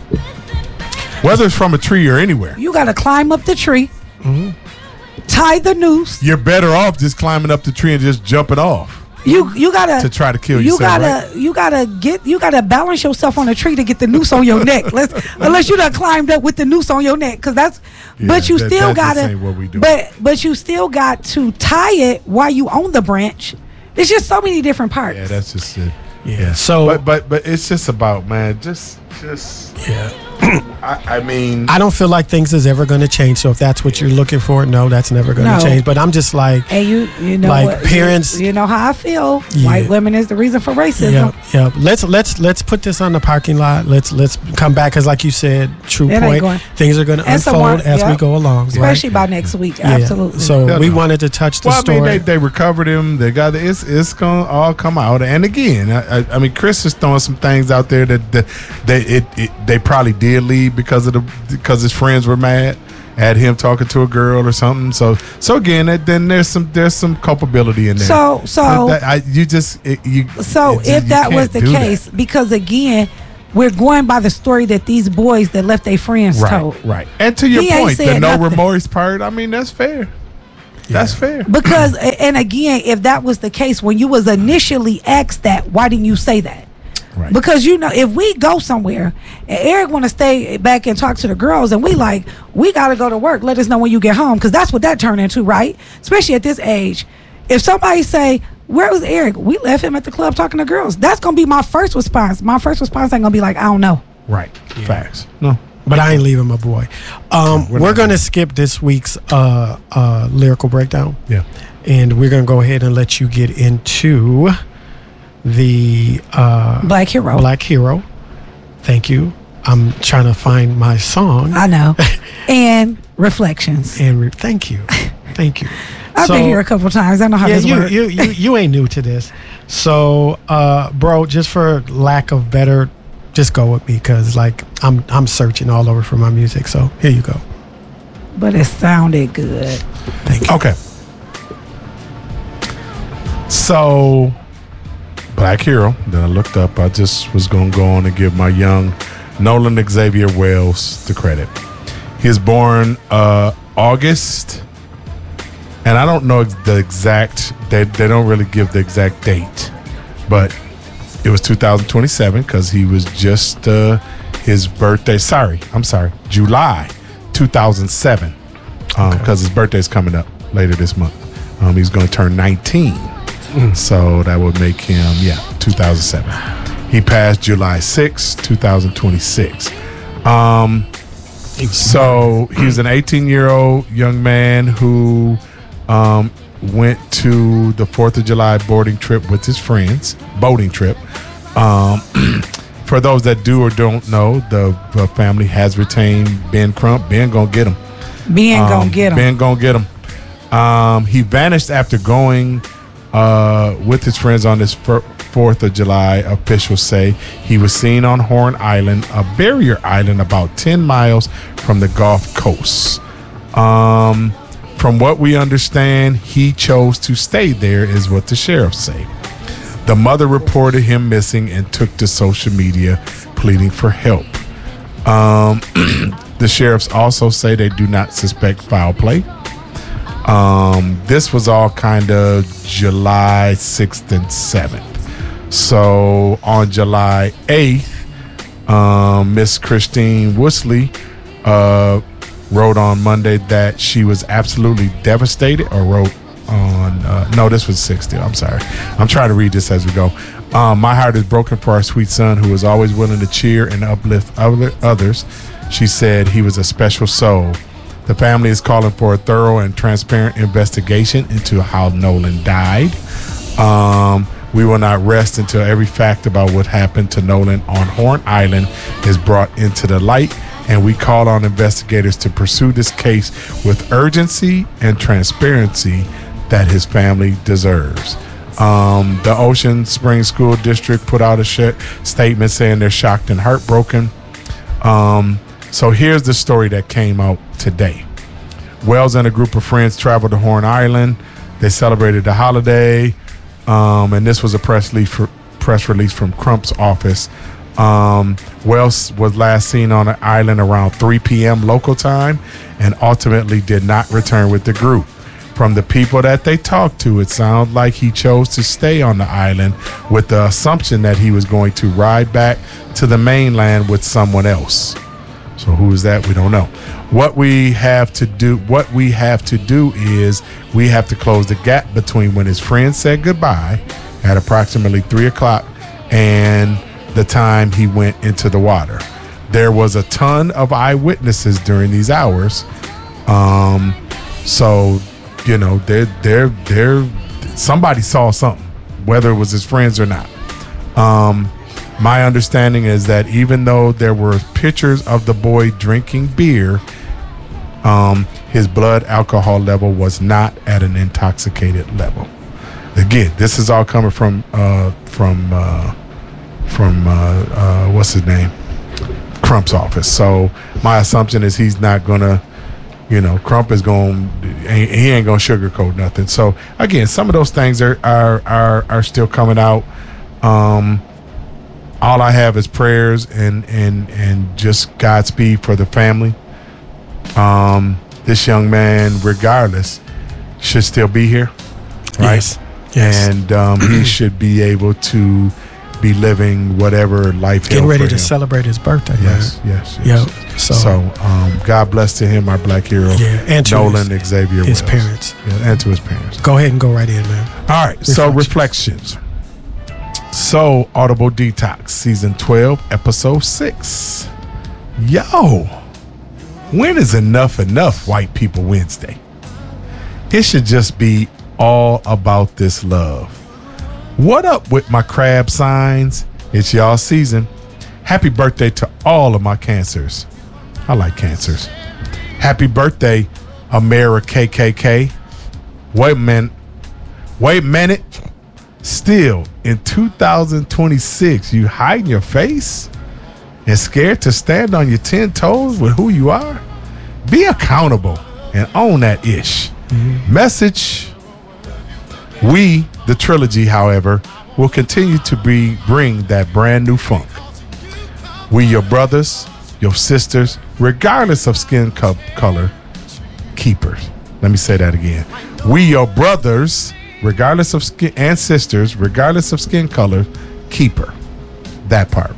Speaker 3: Whether it's from a tree or anywhere.
Speaker 2: You got to climb up the tree,
Speaker 1: Mm-hmm.
Speaker 2: tie the noose.
Speaker 3: You're better off just climbing up the tree and just jumping off
Speaker 2: You you gotta
Speaker 3: to try to kill
Speaker 2: You
Speaker 3: yourself.
Speaker 2: gotta
Speaker 3: right?
Speaker 2: you gotta get you gotta balance yourself on a tree to get the noose on your neck. Let's unless you done climbed up with the noose on your neck, because that's.
Speaker 3: Yeah,
Speaker 2: but you
Speaker 3: that-
Speaker 2: still
Speaker 3: that just
Speaker 2: gotta.
Speaker 3: ain't what we do.
Speaker 2: But but you still got to tie it while you on the branch. It's just so many different parts.
Speaker 3: Yeah, that's just it.
Speaker 1: Yeah. So
Speaker 3: But but but it's just about, man, just just
Speaker 1: yeah.
Speaker 3: I, I mean
Speaker 1: I don't feel like things is ever going to change. So if that's what you're looking for, no, that's never going to
Speaker 2: No.
Speaker 1: change. But I'm just like,
Speaker 2: And you you know
Speaker 1: Like
Speaker 2: what,
Speaker 1: parents-
Speaker 2: You, you know how I feel.
Speaker 1: Yeah.
Speaker 2: White women is the reason for racism.
Speaker 1: yeah, yeah. Let's let's let's put this on the parking lot. Let's let's come back because, like you said, true
Speaker 2: It ain't
Speaker 1: point.
Speaker 2: going-
Speaker 1: Things are going to
Speaker 2: And
Speaker 1: unfold
Speaker 2: someone-
Speaker 1: as we
Speaker 2: yep.
Speaker 1: go along.
Speaker 2: Especially
Speaker 1: right?
Speaker 2: by next week.
Speaker 1: Yeah.
Speaker 2: Absolutely.
Speaker 1: So
Speaker 3: Yeah,
Speaker 1: we
Speaker 3: no.
Speaker 1: wanted to touch the
Speaker 3: well, I
Speaker 1: story.
Speaker 3: mean, they, they recovered him. They got it's it's gonna all come out. And again, I, I, I mean, Chris is throwing some things out there that, that they it, it they probably did leave because of the because his friends were mad. at him talking to a girl or something. So so again, then there's some there's some culpability in there.
Speaker 2: So so
Speaker 3: that, I, you just it, you.
Speaker 2: So
Speaker 3: it,
Speaker 2: if
Speaker 3: you
Speaker 2: that was the case,
Speaker 3: that.
Speaker 2: because again, we're going by the story that these boys that left their friends
Speaker 3: right,
Speaker 2: told.
Speaker 3: Right. And to your
Speaker 2: He
Speaker 3: point, the no
Speaker 2: nothing.
Speaker 3: remorse part, I mean, that's fair. Yeah. That's fair.
Speaker 2: Because, and again, if that was the case, when you was initially asked that, why didn't you say that?
Speaker 3: Right.
Speaker 2: Because, you know, if we go somewhere and Eric want to stay back and talk to the girls and we like, we got to go to work. Let us know when you get home. Because that's what that turned into, right? Especially at this age. If somebody say, where was Eric? We left him at the club talking to girls. That's going to be my first response. My first response ain't going to be like, I don't know.
Speaker 3: Right. Yeah. Facts. No.
Speaker 1: But I ain't leaving my boy. Um, we're we're going to skip this week's uh, uh, lyrical breakdown.
Speaker 3: Yeah.
Speaker 1: And we're going to go ahead and let you get into the uh,
Speaker 2: Black Hero.
Speaker 1: Black Hero. Thank you. I'm trying to find my song.
Speaker 2: I know. And Reflections.
Speaker 1: And re- thank you. Thank you.
Speaker 2: I've
Speaker 1: So-
Speaker 2: been here a couple times. I know how
Speaker 1: yeah,
Speaker 2: this
Speaker 1: you,
Speaker 2: works.
Speaker 1: you, you, you ain't new to this. So, uh, bro, just for lack of better, just go with me because, like, I'm I'm searching all over for my music. So here you go.
Speaker 2: But it sounded good.
Speaker 1: Thank you.
Speaker 3: Okay. So, Black Hero that I looked up, I just was going to go on and give my young Nolan Xavier Wells the credit. He was born uh, August, and I don't know the exact, they, they don't really give the exact date, but it was two thousand twenty-seven because he was just uh, his birthday. Sorry, I'm sorry, July two thousand seven because um,
Speaker 1: Okay.
Speaker 3: his birthday's coming up later this month. Um, he's going to turn nineteen. So that would make him, yeah, two thousand seven. He passed July sixth, two thousand twenty-six. Um, so he was an eighteen-year-old young man who um, went to the fourth of July boarding trip with his friends, boating trip. Um, for those that do or don't know, the, the family has retained Ben Crump. Ben gonna get him.
Speaker 2: Ben
Speaker 3: Um,
Speaker 2: gonna get him.
Speaker 3: Ben gonna get him. Um, he vanished after going uh, with his friends on this fir- fourth of July. Officials say he was seen on Horn Island, a barrier island about ten miles from the Gulf Coast. Um, from what we understand, he chose to stay there, is what the sheriffs say. The mother reported him missing and took to social media pleading for help. Um, the sheriffs also say they do not suspect foul play. Um, this was all kind of July sixth and seventh. So on July eighth, um, Miss Christine Woosley uh, wrote on Monday that she was absolutely devastated, or wrote on, uh, no, this was sixty. I'm sorry. I'm trying to read this as we go. Um, my heart is broken for our sweet son who was always willing to cheer and uplift other, others. She said he was a special soul. The family is calling for a thorough and transparent investigation into how Nolan died. Um, we will not rest until every fact about what happened to Nolan on Horn Island is brought into the light, and we call on investigators to pursue this case with urgency and transparency that his family deserves. Um, the Ocean Springs School District put out a sh- statement saying they're shocked and heartbroken. Um, so here's the story that came out today. Wells and a group of friends traveled to Horn Island. They celebrated the holiday, um, and this was a press release, for, press release from Crump's office. Um, Wells was last seen on the island around three p.m. local time and ultimately did not return with the group. From the people that they talked to, it sounded like he chose to stay on the island with the assumption that he was going to ride back to the mainland with someone else. So who is that? We don't know. What we have to do, what we have to do is we have to close the gap between when his friend said goodbye at approximately three o'clock and the time he went into the water. There was a ton of eyewitnesses during these hours. Um, so, you know, they're, they're, they're, somebody saw something, whether it was his friends or not. Um, my understanding is that even though there were pictures of the boy drinking beer, um, his blood alcohol level was not at an intoxicated level. Again, this is all coming from uh, from uh, from uh, uh, what's his name, Crump's office. So my assumption is he's not gonna You know, Crump is going. He ain't gonna sugarcoat nothing. So again, some of those things are are are, are still coming out. Um, all I have is prayers and and and just Godspeed for the family. Um, this young man, regardless, should still be here, right?
Speaker 1: Yes. Yes.
Speaker 3: And um, he should be able to be living whatever life.
Speaker 1: Getting ready
Speaker 3: for
Speaker 1: to
Speaker 3: him.
Speaker 1: celebrate his birthday.
Speaker 3: Yes,
Speaker 1: man.
Speaker 3: yes, yes.
Speaker 1: Yep. So,
Speaker 3: So, um, God bless to him, our black hero,
Speaker 1: Yeah, and to
Speaker 3: Nolan
Speaker 1: his-
Speaker 3: Xavier,
Speaker 1: his
Speaker 3: Wells.
Speaker 1: parents.
Speaker 3: Yeah, and to his parents.
Speaker 1: go ahead and go right in, man.
Speaker 3: All right, so reflections. So, Audible Detox, season twelve, episode six. Yo, when is enough enough, White People Wednesday? It should just be all about this love. What up with my crab signs? It's y'all season. Happy birthday to all of my cancers. I like cancers. Happy birthday, Amera K K K. Wait a minute. Wait a minute. Still, in two thousand twenty-six, you hiding your face and scared to stand on your ten toes with who you are? Be accountable and own that ish. Mm-hmm. Message. We, the trilogy, however, will continue to be, bring that brand new funk. We, your brothers, your sisters, regardless of skin co- color, keepers. Let me say that again. We, your brothers, regardless of skin, and sisters, regardless of skin color, keeper. That part.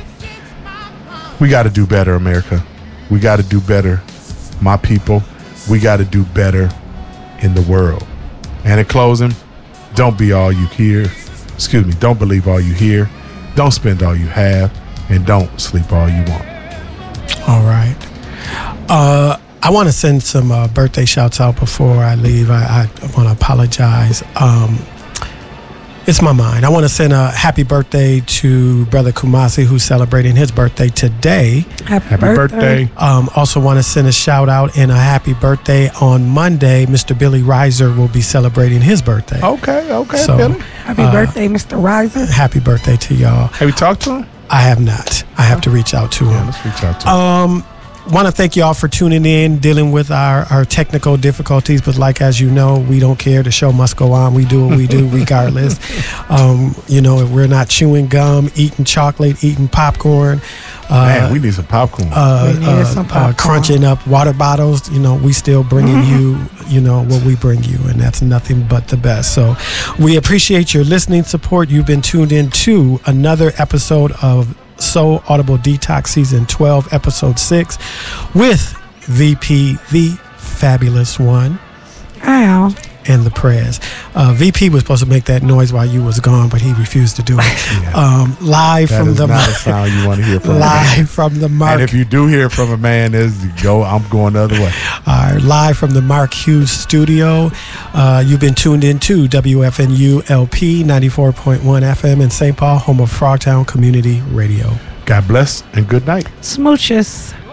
Speaker 3: We got to do better, America. We got to do better, my people. We got to do better in the world. And in closing, don't be all you hear. Excuse me. Don't believe all you hear. Don't spend all you have. And don't sleep all you want.
Speaker 1: All right. Uh, I want to send some uh, birthday shouts out before I leave. I, I want to apologize. Um, it's my mind. I want to send a happy birthday to Brother Kumasi, who's celebrating his birthday today.
Speaker 2: Happy,
Speaker 3: Happy birthday.
Speaker 1: Um, also want to send a shout out and a happy birthday on Monday. Mister Billy Reiser will be celebrating his birthday.
Speaker 3: Okay, okay,
Speaker 1: So,
Speaker 3: Billy.
Speaker 2: Happy
Speaker 1: uh,
Speaker 2: birthday, Mister Riser.
Speaker 1: Happy birthday to y'all.
Speaker 3: Have you talked to him?
Speaker 1: I have not. I have to reach out to
Speaker 3: Yeah,
Speaker 1: him.
Speaker 3: let's reach out to him.
Speaker 1: Um, want to thank y'all for tuning in, dealing with our, our technical difficulties. But like, as you know, we don't care. The show must go on. We do what we do regardless. Um, you know, if we're not chewing gum, eating chocolate, eating popcorn, uh,
Speaker 3: Man, we need some popcorn.
Speaker 1: uh,
Speaker 2: We needed
Speaker 1: uh,
Speaker 2: some
Speaker 1: uh,
Speaker 2: popcorn.
Speaker 1: crunching up water bottles, you know, we still bringing you, you know, what we bring you, and that's nothing but the best. So we appreciate your listening support. You've been tuned in to another episode of So Audible Detox Season twelve, Episode six with V P, the Fabulous One,
Speaker 2: Ow.
Speaker 1: and the prayers. Uh, V P was supposed to make that noise while you was gone, but he refused to do it.
Speaker 3: Yeah.
Speaker 1: Um, live
Speaker 3: that
Speaker 1: from
Speaker 3: is
Speaker 1: the
Speaker 3: not a sound you want to hear from a man.
Speaker 1: live from the Mark
Speaker 3: And if you do hear from a man, is go. I'm going the other way.
Speaker 1: uh, live from the Mark Hughes studio. Uh, you've been tuned in to W F N U L P ninety-four point one F M in Saint Paul, home of Frogtown Community Radio.
Speaker 3: God bless and good night.
Speaker 2: Smooches.